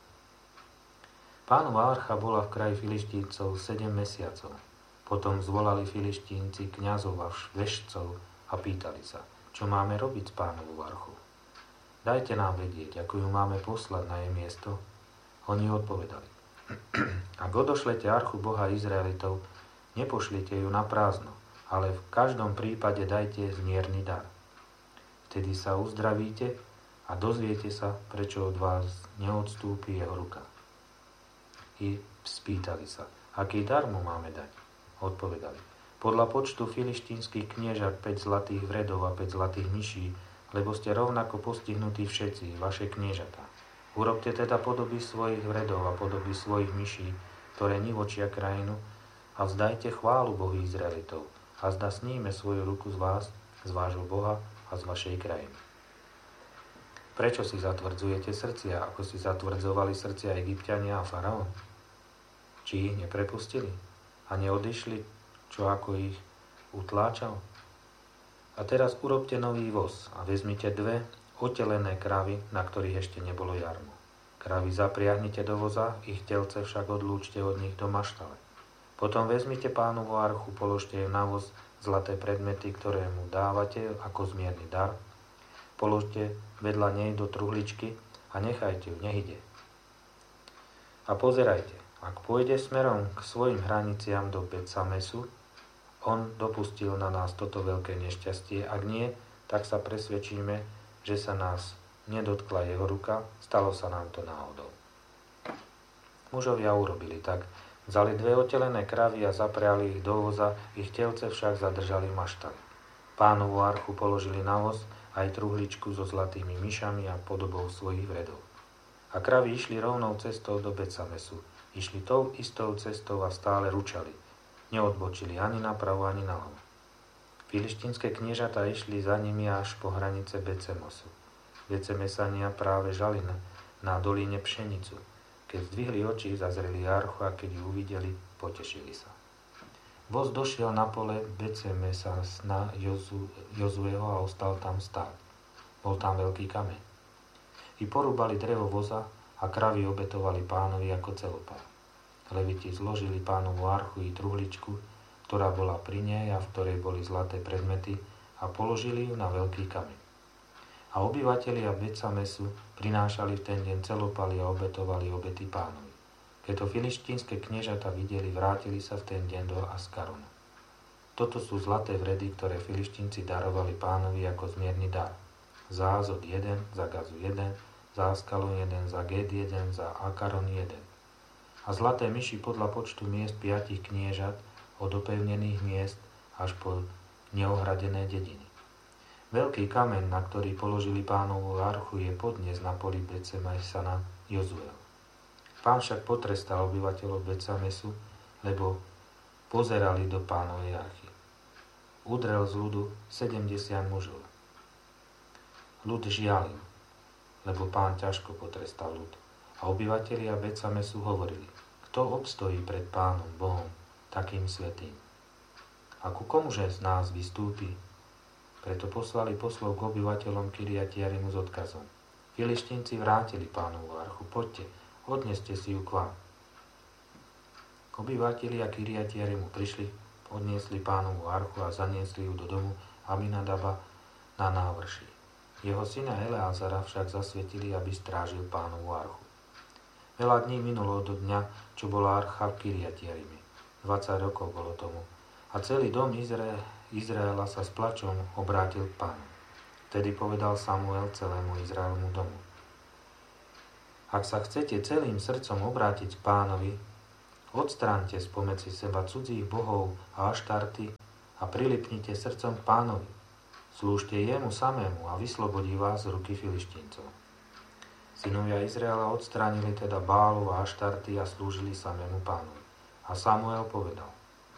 Pánova archa bola v kraji Filištíncov sedem mesiacov. Potom zvolali Filištínci kňazov a vešcov a pýtali sa: čo máme robiť s Pánovou archou? Dajte nám vedieť, ako ju máme poslať na jej miesto. Oni odpovedali: ak odošlete archu Boha Izraelitov, nepošlite ju na prázdno, ale v každom prípade dajte zmierny dar. Vtedy sa uzdravíte a dozviete sa, prečo od vás neodstúpi jeho ruka. I spýtali sa: aký dar mu máme dať? Odpovedali: podľa počtu filištínskych kniežat päť zlatých vredov a päť zlatých myší, lebo ste rovnako postihnutí všetci, vaše kniežatá. Urobte teda podoby svojich vredov a podoby svojich myší, ktoré nivočia krajinu, a vzdajte chválu Bohu Izraelitov, a zda sníme svoju ruku z vás, z vášho Boha a z vašej krajiny. Prečo si zatvrdzujete srdcia, ako si zatvrdzovali srdcia Egypťania a faraón? Či ich neprepustili a neodišli, čo ako ich utláčal? A teraz urobte nový voz a vezmite dve otelené kravy, na ktorých ešte nebolo jarmo. Kravy zapriahnite do voza, ich telce však odlúčte od nich do maštale. Potom vezmite Pánovu archu, položte ju na voz, zlaté predmety, ktoré mu dávate ako zmierny dar, položte vedľa nej do truhličky a nechajte ju, nech ide. A pozerajte, ak pôjde smerom k svojim hraniciam do Bet-Samesu, on dopustil na nás toto veľké nešťastie, ak nie, tak sa presvedčíme, že sa nás nedotkla jeho ruka, stalo sa nám to náhodou. Mužovia urobili tak, vzali dve otelené kravy a zapriali ich do voza, ich telce však zadržali v maštali. Pánovu archu položili na voz, aj truhličku so zlatými myšami a podobou svojich vredov. A kravy išli rovnou cestou do Bet-Samesu, išli tou istou cestou a stále ručali. Neodbočili ani napravo, ani naľavo. Filištínske kniežatá išli za nimi až po hranice Bet-Semesu. Bet-Semesania práve žali na, na dolíne pšenicu. Keď zdvihli oči, zazreli archu a keď ju uvideli, potešili sa. Voz došiel na pole Bet-Semesa na Jozu, Jozueho a ostal tam stáť. Bol tam veľký kameň. I porúbali drevo voza a kravy obetovali Pánovi ako celopár. Leviti zložili Pánovu archu i truhličku, ktorá bola pri nej a v ktorej boli zlaté predmety, a položili ju na veľký kameň. A obyvatelia Bet-Samesu prinášali v ten deň celopaly a obetovali obety Pánovi. Keď to filištínske kniežata videli, vrátili sa v ten deň do Askaronu. Toto sú zlaté vredy, ktoré Filištínci darovali Pánovi ako zmierny dar. Za Azod jeden, za Gazu jeden, za Askalon jeden, za Ged jeden, za Akaron jeden. A zlaté myši podľa počtu miest piatich kniežat, od opevnených miest až po neohradené dediny. Veľký kameň, na ktorý položili Pánovu archu, je podnes na poli Bet-Semesa na Jozuel. Pán však potrestal obyvateľov Bet-Samesu, lebo pozerali do Pánovej archy. Udrel z ľudu sedemdesiat mužov. Ľud žialil, lebo Pán ťažko potrestal ľud. A obyvatelia Bet-Samesu hovorili: kto obstojí pred Pánom Bohom takým svätým? A ku komuže z nás vystúpi? Preto poslali poslov k obyvateľom Kirjatjarimu s odkazom: Filištínci vrátili Pánovu archu, poďte, odneste si ju k vám. Obyvatelia Kirjatjarimu prišli, odniesli Pánovu archu a zaniesli ju do domu Aminadaba na návrší. Jeho syna Eleazara však zasvetili, aby strážil Pánovu archu. Veľa dní minulo do dňa, čo bola archa v Kirjatjarime. dvadsať rokov bolo tomu. A celý dom Izraela, Izraela sa s plačom obrátil k Pánu. Vtedy povedal Samuel celému Izraelmu domu: Ak sa chcete celým srdcom obrátiť k Pánovi, Odstráňte spomedzi seba cudzích bohov a aštarty a prilipnite srdcom k Pánovi. Slúžte jemu samému a vyslobodí vás z ruky Filištíncov. Synovia Izraela odstránili teda Bálov a aštarty a slúžili samému Pánovi. A Samuel povedal: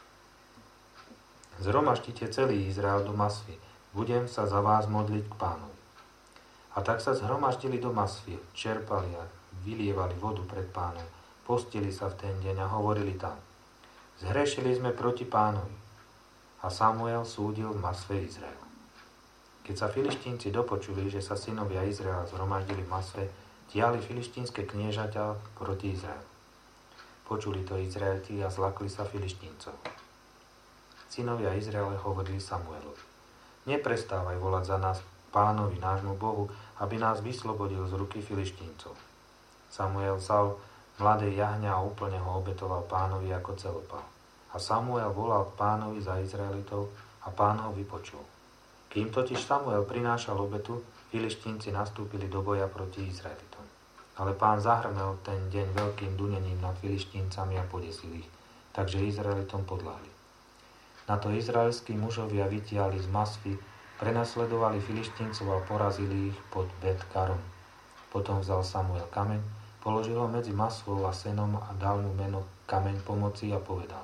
Zhromaždite celý Izrael do Masvy, budem sa za vás modliť k Pánovi. A tak sa zhromaždili do Masvy, čerpali a vylievali vodu pred Pánom, postili sa v ten deň a hovorili tam: Zhrešili sme proti Pánovi. A Samuel súdil v Masve Izrael. Keď sa Filištínci dopočuli, že sa synovia Izraela zhromaždili v Masve, tiahli filištínske kniežaťa proti Izraelu. Počuli to Izraeliti a zlakli sa Filištíncov. Synovia Izraele hovorili Samuelovi: Neprestávaj volať za nás Pánovi, nášmu Bohu, aby nás vyslobodil z ruky Filištíncov. Samuel vzal mladé jahňa a úplne ho obetoval Pánovi ako celopál. A Samuel volal k Pánovi za Izraelitov a Pán ho vypočul. Kým totiž Samuel prinášal obetu, Filištínci nastúpili do boja proti Izraelitom. Ale Pán zahrmel ten deň veľkým dunením nad Filištíncami a podesil ich, takže Izraelitom podľahli. Na to izraelskí mužovia vytiahli z Masvy, prenasledovali Filištíncov a porazili ich pod Bet Karom. Potom vzal Samuel kameň, položil ho medzi Masvou a Senom a dal mu meno Kameň pomoci a povedal: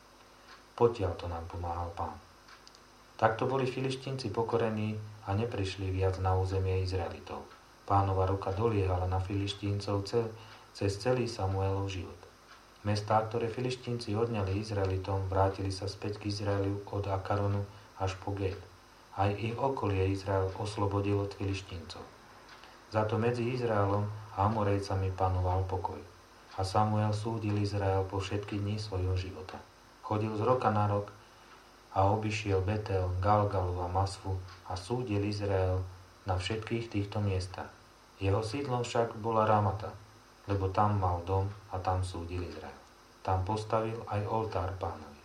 Potiaľ to nám pomáhal Pán. Takto boli Filištínci pokorení a neprišli viac na územie Izraelitov. Pánova ruka doliehala na Filištíncov cel, cez celý Samuelov život. Mestá, ktoré Filištínci odňali Izraelitom, vrátili sa späť k Izraelu od Akaronu až po Gét. Aj ich okolie Izrael oslobodil od Filištíncov. Za to medzi Izraelom a Amorejcami panoval pokoj. A Samuel súdil Izrael po všetky dni svojho života. Chodil z roka na rok a obišiel Betel, Galgalu a Masvu a súdil Izrael na všetkých týchto miestach. Jeho sídlom však bola Ramata, lebo tam mal dom a tam súdil Izrael. Tam postavil aj oltár Pánovi.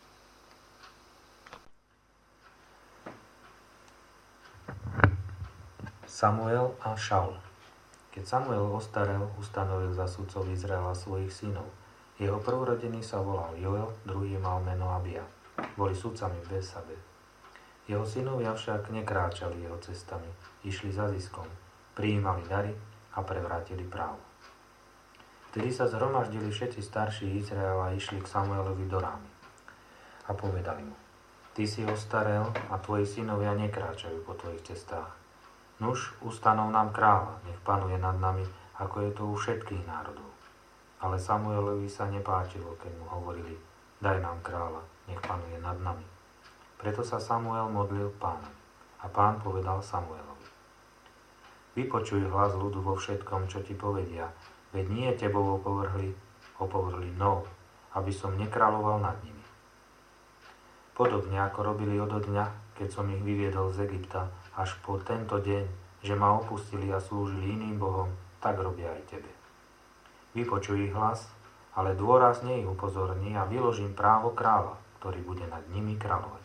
Samuel a Šaul. Keď Samuel ostarel, ustanovil za sudcov Izraela svojich synov. Jeho prvorodený sa volal Joel, druhý mal meno Abia. Boli sudcami v Besabe. Jeho synovia však nekráčali jeho cestami, išli za ziskom, prijímali dary a prevrátili právo. Vtedy sa zhromaždili všetci starší Izraela a išli k Samuelovi do Rámy. A povedali mu: Ty si ostarel a tvoji synovia nekráčajú po tvojich cestách. Nuž, ustanov nám kráľa, nech panuje nad nami, ako je to u všetkých národov. Ale Samuelovi sa nepáčilo, keď mu hovorili: Daj nám kráľa, nech panuje nad nami. Preto sa Samuel modlil Pánovi. A Pán povedal Samuelovi: Vypočuj hlas ľudu vo všetkom, čo ti povedia, veď nie tebou opovrhli, opovrhli mnou, aby som nekráľoval nad nimi. Podobne ako robili odo dňa, keď som ich vyviedol z Egypta, až po tento deň, že ma opustili a slúžili iným bohom, tak robia aj tebe. Vypočuj ich hlas, ale dôrazne ich upozorní a vyložím právo kráľa, ktorý bude nad nimi kráľovať.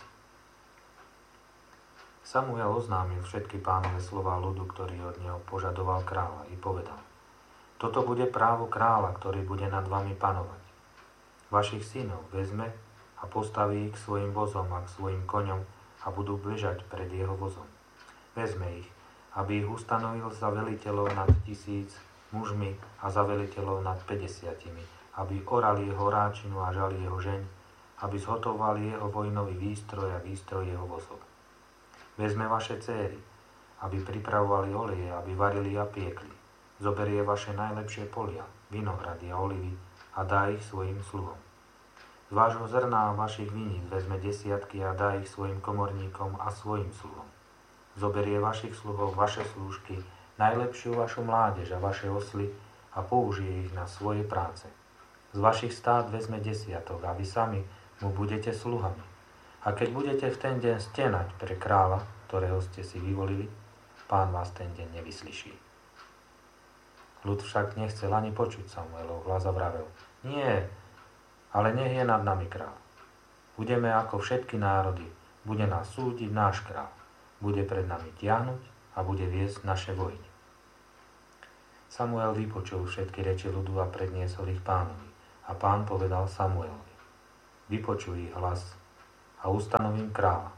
Samuel oznámil všetky Pánove slová ľudu, ktorý od neho požadoval kráľa, i povedal: Toto bude právo kráľa, ktorý bude nad vami panovať. Vašich synov vezme a postaví ich k svojim vozom a k svojim koňom a budú bežať pred jeho vozom. Vezme ich, aby ich ustanovil za veliteľov nad tisíc mužmi a za veliteľov nad päťdesiatimi, aby orali jeho ráčinu a žali jeho žeň, aby zhotovali jeho vojnový výstroj a výstroj jeho vozov. Vezme vaše céry, aby pripravovali oleje, aby varili a piekli. Zoberie vaše najlepšie polia, vinohrady a olivy a dá ich svojim sluhom. Z vášho zrna a vašich viníc vezme desiatky a dá ich svojim komorníkom a svojim sluhom. Zoberie vašich sluhov, vaše slúžky, najlepšiu vašu mládež a vaše osly a použije ich na svoje práce. Z vašich stád vezme desiatok a vy sami mu budete sluhami. A keď budete v ten deň stenať pre kráľa, ktorého ste si vyvolili, Pán vás ten deň nevyslyší. Ľud však nechcel ani počuť Samuelov hlas a vravel: Nie, ale nech je nad nami kráľ. Budeme ako všetky národy, bude nás súdiť náš kráľ. Bude pred nami tiahnuť a bude viesť naše vojny. Samuel vypočul všetky reči ľudu a predniesol ich Pánovi. A A Pán povedal Samuelovi: Vypočuj ich hlas a ustanovím kráľa.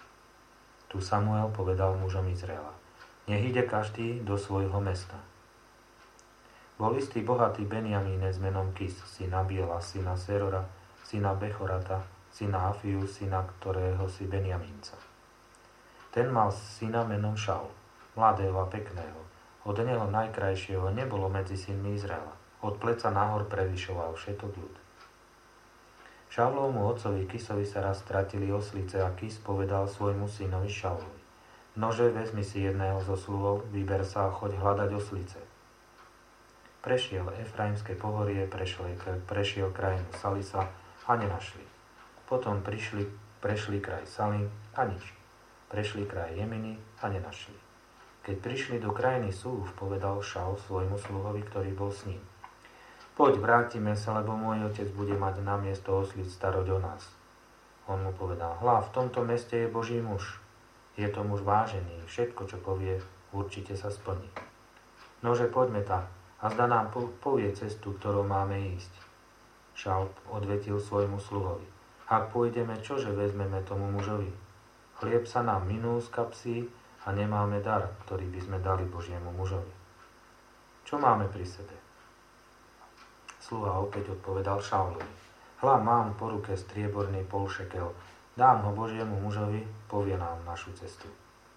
Tu Samuel povedal mužom Izraela: Nech ide každý do svojho mesta. Bol istý bohatý Benjamínec menom Kis, syna Biela, syna Serora, syna Bechorata, syna Afiu, syna ktorého si Benjamínca. Ten mal syna menom Šaul, mladého a pekného. Od neho najkrajšieho nebolo medzi synmi Izraela. Od pleca nahor prevyšoval všetok ľud. Šaulovmu otcovi Kisovi sa raz stratili oslice a Kis povedal svojmu synovi Šaulovi: Nože, vezmi si jedného zo sluhov, vyber sa a choď hľadať oslice. Prešiel Efraimské pohorie, prešiel, prešiel krajinu Salisa a nenašli. Potom prišli, prešli kraj Salim a nič. Prešli kraj Jeminy a nenašli. Keď prišli do krajiny Súf, povedal Šaul svojmu sluhovi, ktorý bol s ním: Poď, vrátime sa, lebo môj otec bude mať na miesto oslic staroť o nás. On mu povedal: Hľa, v tomto meste je Boží muž. Je to muž vážený, všetko, čo povie, určite sa splní. Nože, poďme tam, a zda nám povie cestu, ktorou máme ísť. Šaul odvetil svojmu sluhovi: Ak pôjdeme, čože vezmeme tomu mužovi? Chlieb sa nám minul z kapsy a nemáme dar, ktorý by sme dali Božiemu mužovi. Čo máme pri sebe? Sluha opäť odpovedal Šaulovi: Hľa, mám po ruke strieborný polšekel, dám ho Božiemu mužovi, povie nám našu cestu.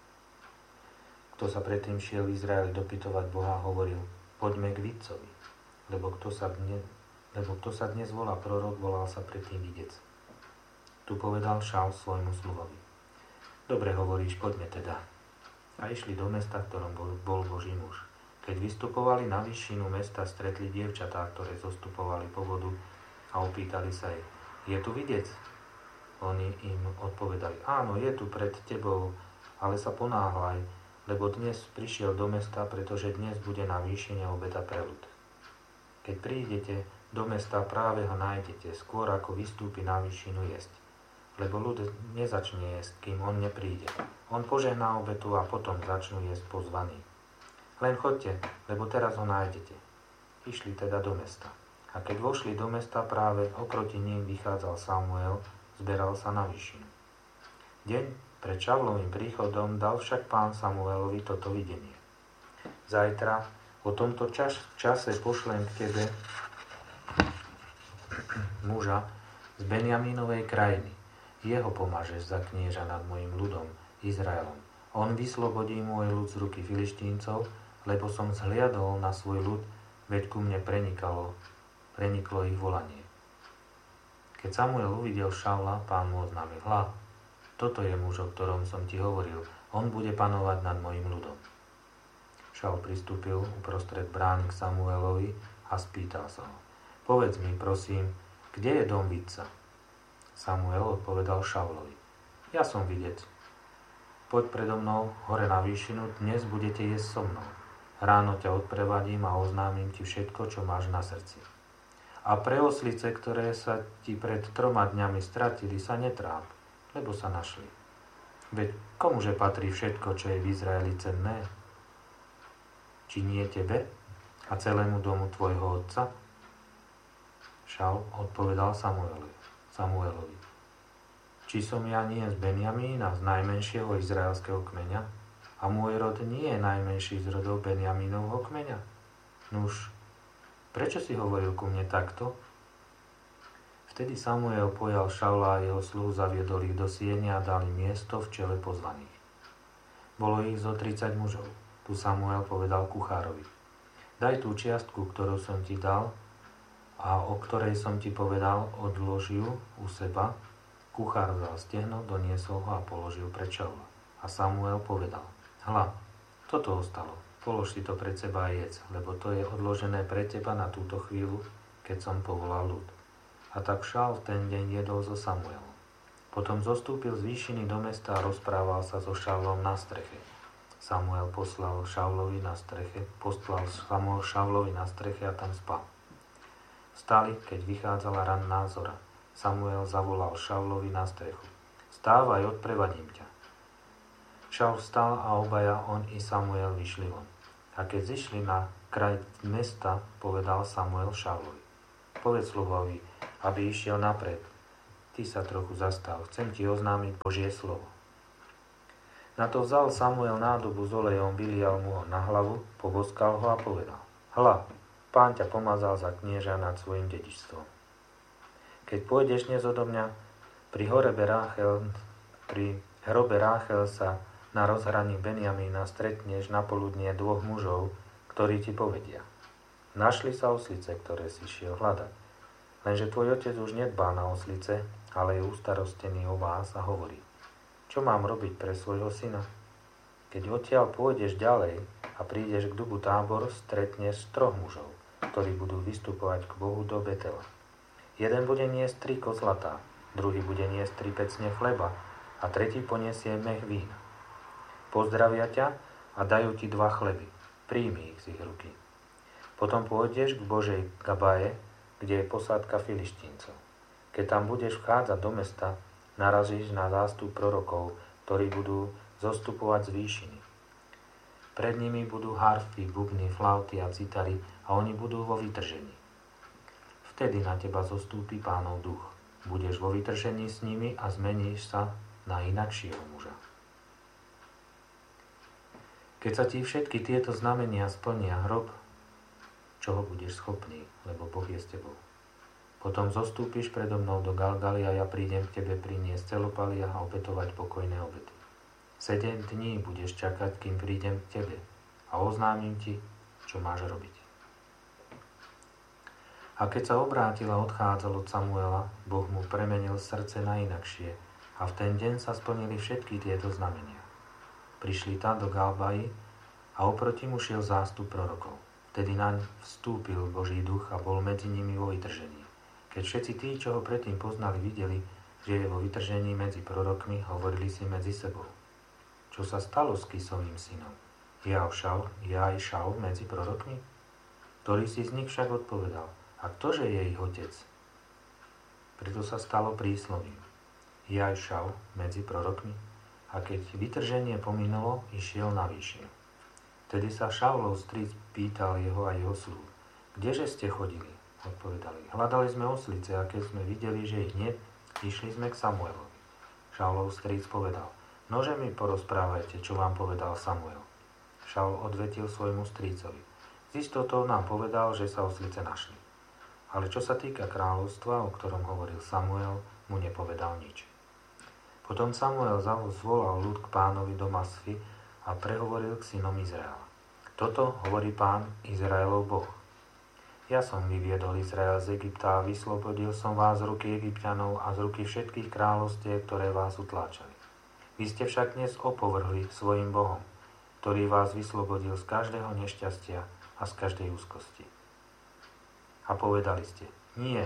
Kto sa predtým šiel v Izraeli dopytovať Boha, hovoril: Poďme k vidcovi, lebo kto sa dnes, lebo kto sa dnes volá prorok, volal sa predtým videc. Tu povedal Šaul svojmu sluhovi: Dobre hovoríš, poďme teda. A išli do mesta, v ktorom bol, bol Boží muž. Keď vystupovali na výšinu mesta, stretli dievčatá, ktoré zostupovali po vodu a opýtali sa jej: Je tu videc? Oni im odpovedali: Áno, je tu pred tebou, ale sa ponáhľaj, lebo dnes prišiel do mesta, pretože dnes bude na výšine obeda pre ľud. Keď prídete do mesta, práve ho nájdete, skôr ako vystúpi na výšinu jesť. Lebo ľud nezačne jesť, kým on nepríde. On požehná obetu a potom začnú jesť pozvaní. Len choďte, lebo teraz ho nájdete. Išli teda do mesta. A keď vošli do mesta, práve oproti ním vychádzal Samuel, zberal sa na výšinu. Deň pred Šaulovým príchodom dal však Pán Samuelovi toto videnie: Zajtra o tomto čas, čase pošlem k tebe muža z Benjamínovej krajiny. Jeho pomážeš za knieža nad mojim ľudom, Izraelom. On vyslobodí môj ľud z ruky Filištíncov, lebo som zhliadol na svoj ľud, veď ku mne prenikalo, preniklo ich volanie. Keď Samuel uvidel Šaula, Pán mu oznámil: Hľa, toto je muž, o ktorom som ti hovoril. On bude panovať nad mojim ľudom. Šaul pristúpil uprostred brány k Samuelovi a spýtal sa ho: Povedz mi, prosím, kde je dom vidca? Samuel odpovedal Šaulovi: Ja som videc. Poď predo mnou hore na výšinu, dnes budete jesť so mnou. Ráno ťa odprevadím a oznámim ti všetko, čo máš na srdci. A pre oslice, ktoré sa ti pred troma dňami stratili, sa netráp, lebo sa našli. Veď komuže patrí všetko, čo je v Izraeli cenné? Či nie tebe a celému domu tvojho otca? Šaul odpovedal Samuelovi. Samuelovi: Či som ja nie z Benjamína, z najmenšieho izraelského kmeňa? A môj rod nie je najmenší z rodov Benjamínovho kmeňa? Nuž, prečo si hovoril ku mne takto? Vtedy Samuel pojal Šaula a jeho sluhu, zaviedol ich do siene a dal im miesto v čele pozvaných. Bolo ich zo tridsať mužov. Tu Samuel povedal kuchárovi: Daj tú čiastku, ktorú som ti dal a o ktorej som ti povedal, odlož ju u seba. Kuchár vzal stehno, doniesol ho a položil pred Šaula. A Samuel povedal: Hľa, toto ostalo, polož si to pred seba a jedz, lebo to je odložené pre teba na túto chvíľu, keď som povolal ľud. A tak Šaul v ten deň jedol so Samuelom. Potom zostúpil z výšiny do mesta a rozprával sa so Šaulom na streche. Samuel poslal Šaulovi na streche, poslal Samuel Šaulovi na streche a tam spal. Vstali, keď vychádzala ranná zora. Samuel zavolal Šaulovi na strechu: Vstávaj, odprevadím ťa. Šaul vstal a obaja, on i Samuel, vyšli von. A keď zišli na kraj mesta, povedal Samuel Šaulovi: povedz sluhovi, aby išiel napred. Ty sa trochu zastav, chcem ti oznámiť Božie slovo. Na to vzal Samuel nádobu s olejom, vylial mu ho na hlavu, poboskal ho a povedal: Hľa, Pán ťa pomazal za knieža nad svojim dedičstvom. Keď pôjdeš dnes odo mňa, pri hrobe Ráchel, pri hrobe Ráchel sa na rozhraní Benjamína stretneš na poludnie dvoch mužov, ktorí ti povedia: Našli sa oslice, ktoré si šiel hľadať. Lenže tvoj otec už nedbá na oslice, ale je ustarostený o vás a hovorí: Čo mám robiť pre svojho syna? Keď odtiaľ pôjdeš ďalej a prídeš k dubu Tábor, stretneš troch mužov, ktorí budú vystupovať k Bohu do Betela. Jeden bude niesť tri kozlatá, druhý bude niesť tri pecne chleba a tretí poniesie mech vína. Pozdravia ťa a dajú ti dva chleby. Príjmi ich z ich ruky. Potom pôjdeš k Božej Gabaje, kde je posádka Filištíncov. Keď tam budeš vchádzať do mesta, narazíš na zástup prorokov, ktorí budú zostupovať z výšiny. Pred nimi budú harfy, bubny, flauty a citary a oni budú vo vytržení. Vtedy na teba zostúpi Pánov duch. Budeš vo vytržení s nimi a zmeníš sa na inakšieho muža. Keď sa ti všetky tieto znamenia splnia, rob, čoho budeš schopný, lebo Boh je s tebou. Potom zostúpiš predo mnou do Galgaly a ja prídem k tebe priniesť celopalia a obetovať pokojné obety. Sedem dní budeš čakať, kým prídem k tebe a oznámim ti, čo máš robiť. A keď sa obrátil a odchádzal od Samuela, Boh mu premenil srdce na inakšie a v ten deň sa splnili všetky tieto znamenia. Prišli tam do Galbaji a oproti mu šiel zástup prorokov. Vtedy naň vstúpil Boží duch a bol medzi nimi vo vytržení. Keď všetci tí, čo ho predtým poznali, videli, že je vo vytržení medzi prorokmi, hovorili si medzi sebou: Čo sa stalo s Kisovým synom? Je aj Šaul medzi prorokmi? Ktorý si z nich však odpovedal: A ktože je ich otec? Preto sa stalo príslovím: Je aj Šaul medzi prorokmi? A keď vytrženie pominulo, išiel na výšinu. Vtedy sa Šaulov stric pýtal jeho a jeho slúh: Kdeže ste chodili? Odpovedali: Hľadali sme oslice a keď sme videli, že ich nie, išli sme k Samuelovi. Šaulov stric povedal: Nože mi porozprávajte, čo vám povedal Samuel. Šaul odvetil svojmu stricovi: Z istotou nám povedal, že sa oslice našli. Ale čo sa týka kráľovstva, o ktorom hovoril Samuel, mu nepovedal nič. Potom Samuel zvolal ľud k Pánovi do Masfy a prehovoril k synom Izraela: Toto hovorí Pán, Izraelov Boh. Ja som vyviedol Izrael z Egypta a vyslobodil som vás z ruky Egypťanov a z ruky všetkých kráľovstiev, ktoré vás utláčali. Vy ste však dnes opovrhli svojim Bohom, ktorý vás vyslobodil z každého nešťastia a z každej úzkosti. A povedali ste: Nie,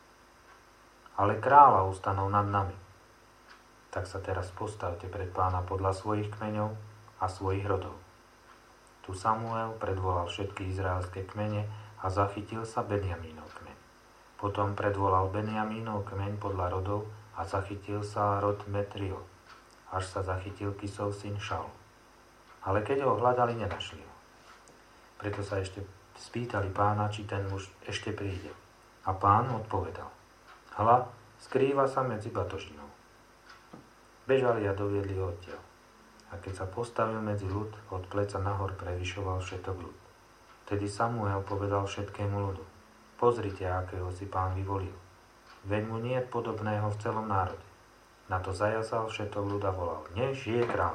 ale kráľa ustanov nad nami. Tak sa teraz postavte pred Pána podľa svojich kmeňov a svojich rodov. Tu Samuel predvolal všetky izraelské kmene a zachytil sa Benjamínov kmeň. Potom predvolal Benjamínov kmeň podľa rodov a zachytil sa rod Metrio, až sa zachytil Kisov syn Šaul. Ale keď ho hľadali, nenašli ho. Preto sa ešte spýtali Pána, či ten muž ešte príde. A Pán odpovedal: Hľa, skrýva sa medzi batožinou. Bežali a doviedli ho odtiaľ. A keď sa postavil medzi ľud, od pleca nahor prevyšoval všetok ľud. Vtedy Samuel povedal všetkému ľudu: Pozrite, akého si Pán vyvolil. Veď mu nie je podobného v celom národe. Na to zajazal všetok ľud a volal: Nech žije kráľ.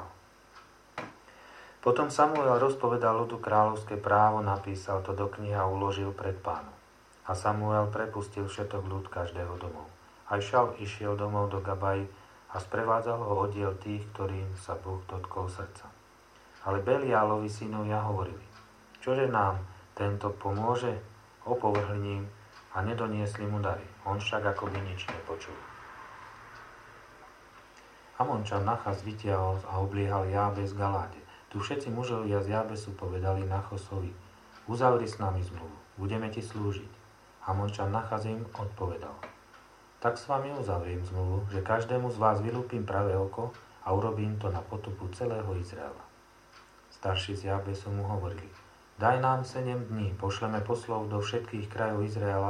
Potom Samuel rozpovedal ľudu kráľovské právo, napísal to do knihy a uložil pred Pánom. A Samuel prepustil všetok ľud každého domov. Aj Šaul išiel domov do Gabaji a sprevádzal ho oddiel tých, ktorým sa Boh dotkol srdca. Ale Beliálovi synovia hovorili: Čože nám tento pomôže? Opovrhli ním a nedoniesli mu dary. On však akoby nič nepočul. Amončan Nachas vytiahol a obliehal Jábes v Galáde. Tu všetci mužovia z Jábesu povedali Nachosovi: Uzavri s nami zmluvu, budeme ti slúžiť. Amončan Nachas im odpovedal: Tak s vami uzavriem zmluvu, že každému z vás vylúpim pravé oko a urobím to na potupu celého Izraela. Starší z Jábesu mu hovorili: Daj nám sedem dní, pošleme poslov do všetkých krajov Izraela a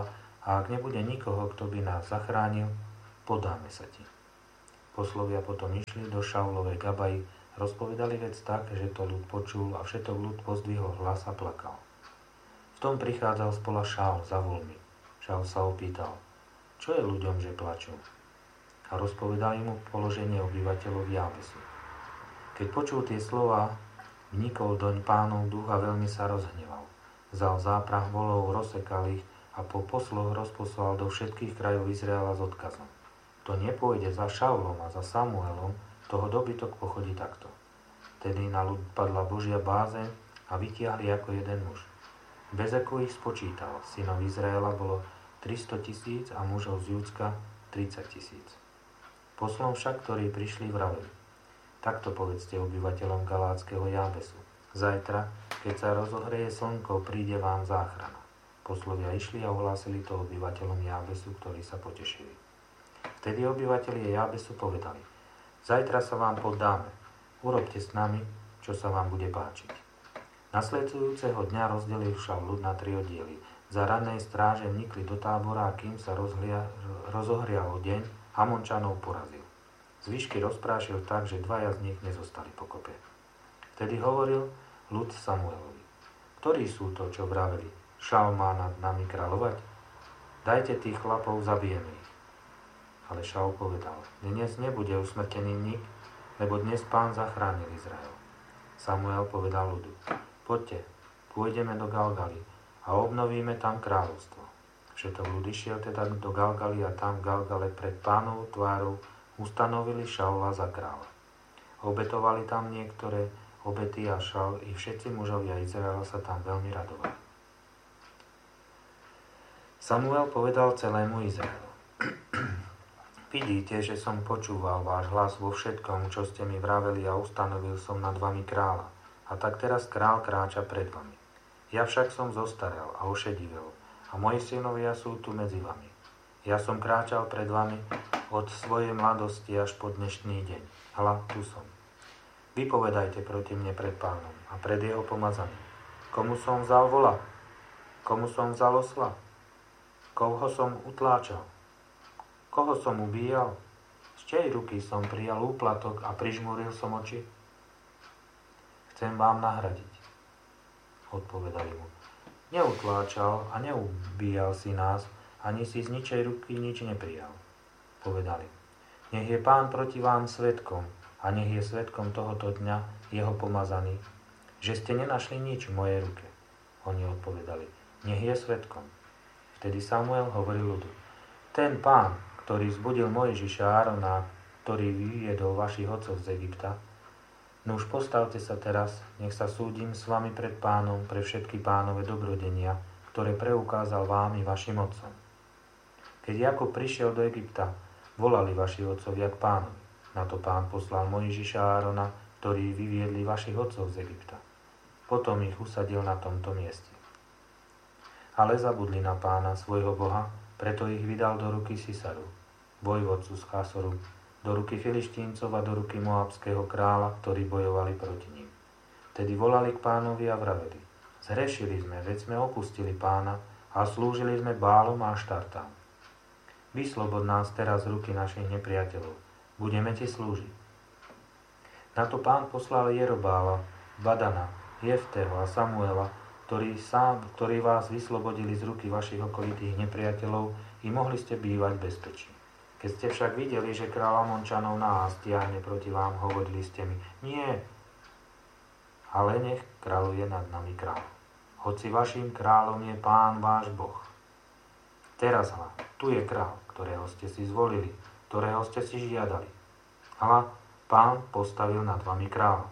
a ak nebude nikoho, kto by nás zachránil, podáme sa ti. Poslovia potom išli do Šaulovej Gabaji, rozpovedali vec tak, že to ľud počul a všetok ľud pozdvihol hlas a plakal. V tom prichádzal spola Šaul za voľmi. Šaul sa opýtal, čo je ľuďom, že plačú? A rozpovedali mu položenie obyvateľov Jábesu. Keď počul tie slová, vnikol doň Pánov duch a veľmi sa rozhneval. Vzal záprah volov, rozsekal ich a po posloch rozposlal do všetkých krajov Izraela s odkazom. To nepôjde za Šaulom a za Samuelom, toho dobytok pochodí takto. Tedy na ľud padla Božia bázeň a vytiahli ako jeden muž. Bezeku ich spočítal, synov Izraela bolo tristo tisíc a mužov z Júdska tridsať tisíc. Poslom však, ktorí prišli, vraveli: takto povedzte obyvateľom galátskeho Jábesu. Zajtra, keď sa rozohreje slnko, príde vám záchrana. Poslovia išli a ohlásili to obyvateľom Jábesu, ktorí sa potešili. Vtedy obyvatelia Jábesu povedali: zajtra sa vám poddáme, urobte s nami, čo sa vám bude páčiť. Nasledujúceho dňa rozdelil Šaul ľud na tri oddiely. Za rannej stráže vnikli do tábora a kým sa rozhlia, rozohrial deň, Hamončanov porazil. Zvyšky rozprášil tak, že dvaja z nich nezostali pokope. Vtedy hovoril ľud Samuelovi: ktorí sú to, čo vraveli, Šaul má nad nami kráľovať? Dajte tých chlapov, zabijeme ich. Ale Šaul povedal: dnes nebude usmrtený nik, lebo dnes Pán zachránil Izrael. Samuel povedal ľudu: poďte, pôjdeme do Galgaly a obnovíme tam kráľovstvo. Všetok ľud išiel teda do Galgaly a tam v Galgale pred Pánovou tvárou ustanovili Šaula za kráľa. Obetovali tam niektoré obety a Šaul i všetci mužovia Izraela sa tam veľmi radovali. Samuel povedal celému Izraelu: vidíte, že som počúval váš hlas vo všetkom, čo ste mi vraveli a ustanovil som nad vami kráľa. A tak teraz král kráča pred vami. Ja však som zostarel a ošedivel a moji synovia sú tu medzi vami. Ja som kráčal pred vami od svojej mladosti až po dnešný deň. Hľa, tu som. Vypovedajte proti mne pred Pánom a pred jeho pomazaným. Komu som vzal vola? Komu som vzal osla? Koho som utláčal? Koho som ubíjal? Z čej ruky som prijal úplatok a prižmúril som oči? Chcem vám nahradiť. Odpovedali mu: neutláčal a neubíjal si nás, ani si z ničej ruky nič neprijal. Povedali: nech je Pán proti vám svedkom a nech je svedkom tohoto dňa jeho pomazaný, že ste nenašli nič v mojej ruke. Oni odpovedali: nech je svedkom. Vtedy Samuel hovoril ľudu: ten Pán, ktorý vzbudil Mojžiša a Árona, ktorý vyviedol vašich otcov z Egypta, no už postavte sa teraz, nech sa súdim s vami pred Pánom pre všetky Pánove dobrodenia, ktoré preukázal vám i vašim otcom. Keď Jakub prišiel do Egypta, volali vaši otcovia k Pánovi. Na to Pán poslal Mojžiša a Árona, ktorí vyviedli vašich otcov z Egypta. Potom ich usadil na tomto mieste. Ale zabudli na Pána, svojho Boha, preto ich vydal do ruky Sisaru, vojvodcu z Chásoru, do ruky Filištíncov a do ruky Moabského kráľa, ktorí bojovali proti ním. Tedy volali k Pánovi a vraveli: zhrešili sme, veď sme opustili Pána a slúžili sme Bálom a Aštartám. Vyslobod nás teraz z ruky našich nepriateľov, budeme ti slúžiť. Na to Pán poslal Jerobála, Badana, Jefteho a Samuela, ktorí, sám, ktorí vás vyslobodili z ruky vašich okolitých nepriateľov i mohli ste bývať v bezpečí. Keď ste však videli, že kráľ Amončanov nás tiahne proti vám, hovorili ste mi: nie, ale nech kráľuje nad nami kráľ. Hoci vašim kráľom je Pán váš Boh. Teraz hľa, tu je kráľ, ktorého ste si zvolili, ktorého ste si žiadali. Hľa, Pán postavil nad vami kráľa.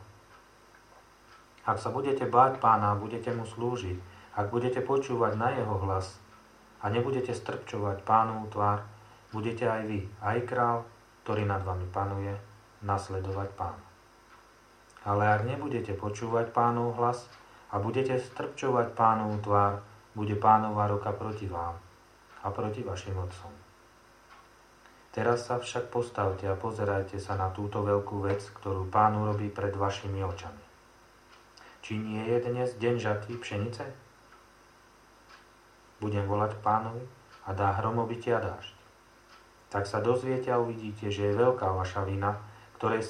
Ak sa budete báť Pána a budete mu slúžiť, ak budete počúvať na jeho hlas a nebudete strpčovať Pánovu tvár, budete aj vy, aj král, ktorý nad vami panuje, nasledovať Pána. Ale ak nebudete počúvať Pánov hlas a budete strpčovať Pánovu tvár, bude Pánova ruka proti vám a proti vašim otcom. Teraz sa však postavte a pozerajte sa na túto veľkú vec, ktorú Pán urobí pred vašimi očami. Či nie je dnes deň žatvy pšenice? Budem volať Pánovi a dá hromobytia dážď. Tak sa dozviete a uvidíte, že je veľká vaša vina, ktorej